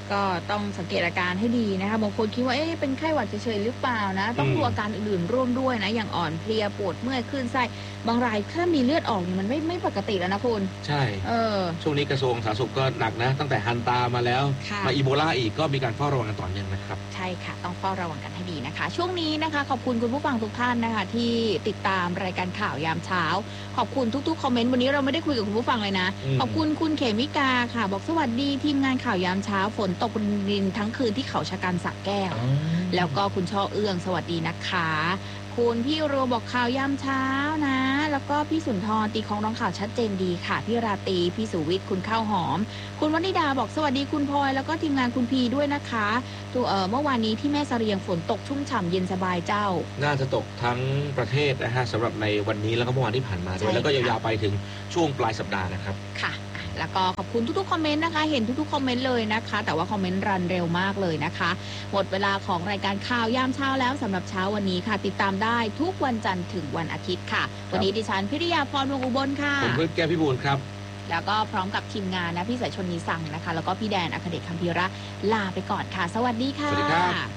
ก็ต้องสังเกตอาการให้ดีนะคะบางคนคิดว่าเป็นไข้หวัดเฉยๆหรือเปล่านะต้องดูอาการอื่นๆร่วมด้วยนะอย่างอ่อนเพลียปวดเมื่อยคลื่นไส้บางรายถ้ามีเลือดออกมันไม่ปกติแล้วนะคุณใช่ช่วงนี้กระทรวงสาธารณสุขก็หนักนะตั้งแต่ฮันตามาแล้วมาอีโบลาอีกก็มีการเฝ้าระวังกันต่อเนื่องนะครับใช่ค่ะต้องเฝ้าระวังกันให้ดีนะคะช่วงนี้นะคะขอบคุณคุณผู้ฟังทุกท่านนะคะที่ติดตามรายการข่าวยามเช้าขอบคุณทุกๆคอมเมนต์วันนี้เราไม่ได้คุยกับคุณผู้ฟังเลยนะขอบคุณคุณเขมิกาค่ะบอกสวัสดีทีมงานข่าวยามเช้าฝนตกรินทั้งคืนที่เขาชะกันสระแก้วแล้วก็คุณช่อเอื้องสวัสดีนะคะคุณพี่รัวบอกข่าวยามเช้านะแล้วก็พี่สุนทรตีของร้องข่าวชัดเจนดีค่ะพี่ราตรีพี่สุวิทย์คุณข้าวหอมคุณวนิดาบอกสวัสดีคุณพลอยแล้วก็ทีมงานคุณพีด้วยนะคะเมื่อวานนี้ที่แม่เสรียงฝนตกชุ่มฉ่ำเย็นสบายเจ้าน่าจะตกทั้งประเทศนะฮะสำหรับในวันนี้แล้วก็เมื่อวานที่ผ่านมาด้วยแล้วก็ยาวๆไปถึงช่วงปลายสัปดาห์นะครับค่ะแล้วก็ขอบคุณทุกๆคอมเมนต์นะคะเห็นทุกๆคอมเมนต์เลยนะคะแต่ว่าคอมเมนต์รันเร็วมากเลยนะคะหมดเวลาของรายการข่าวยามเช้าแล้วสำหรับเช้าวันนี้ค่ะติดตามได้ทุกวันจันทร์ถึงวันอาทิตย์ค่ะวันนี้ดิฉันพิริยาพรวงอุบลค่ะผมพึ่งแก้วพิบูลครับแล้วก็พร้อมกับทีมงานนะพี่สายชนนีสั่งนะคะแล้วก็พี่แดนอัคเดชคัมภีระลาไปก่อนค่ะสวัสดีค่ะสวัสดีครับ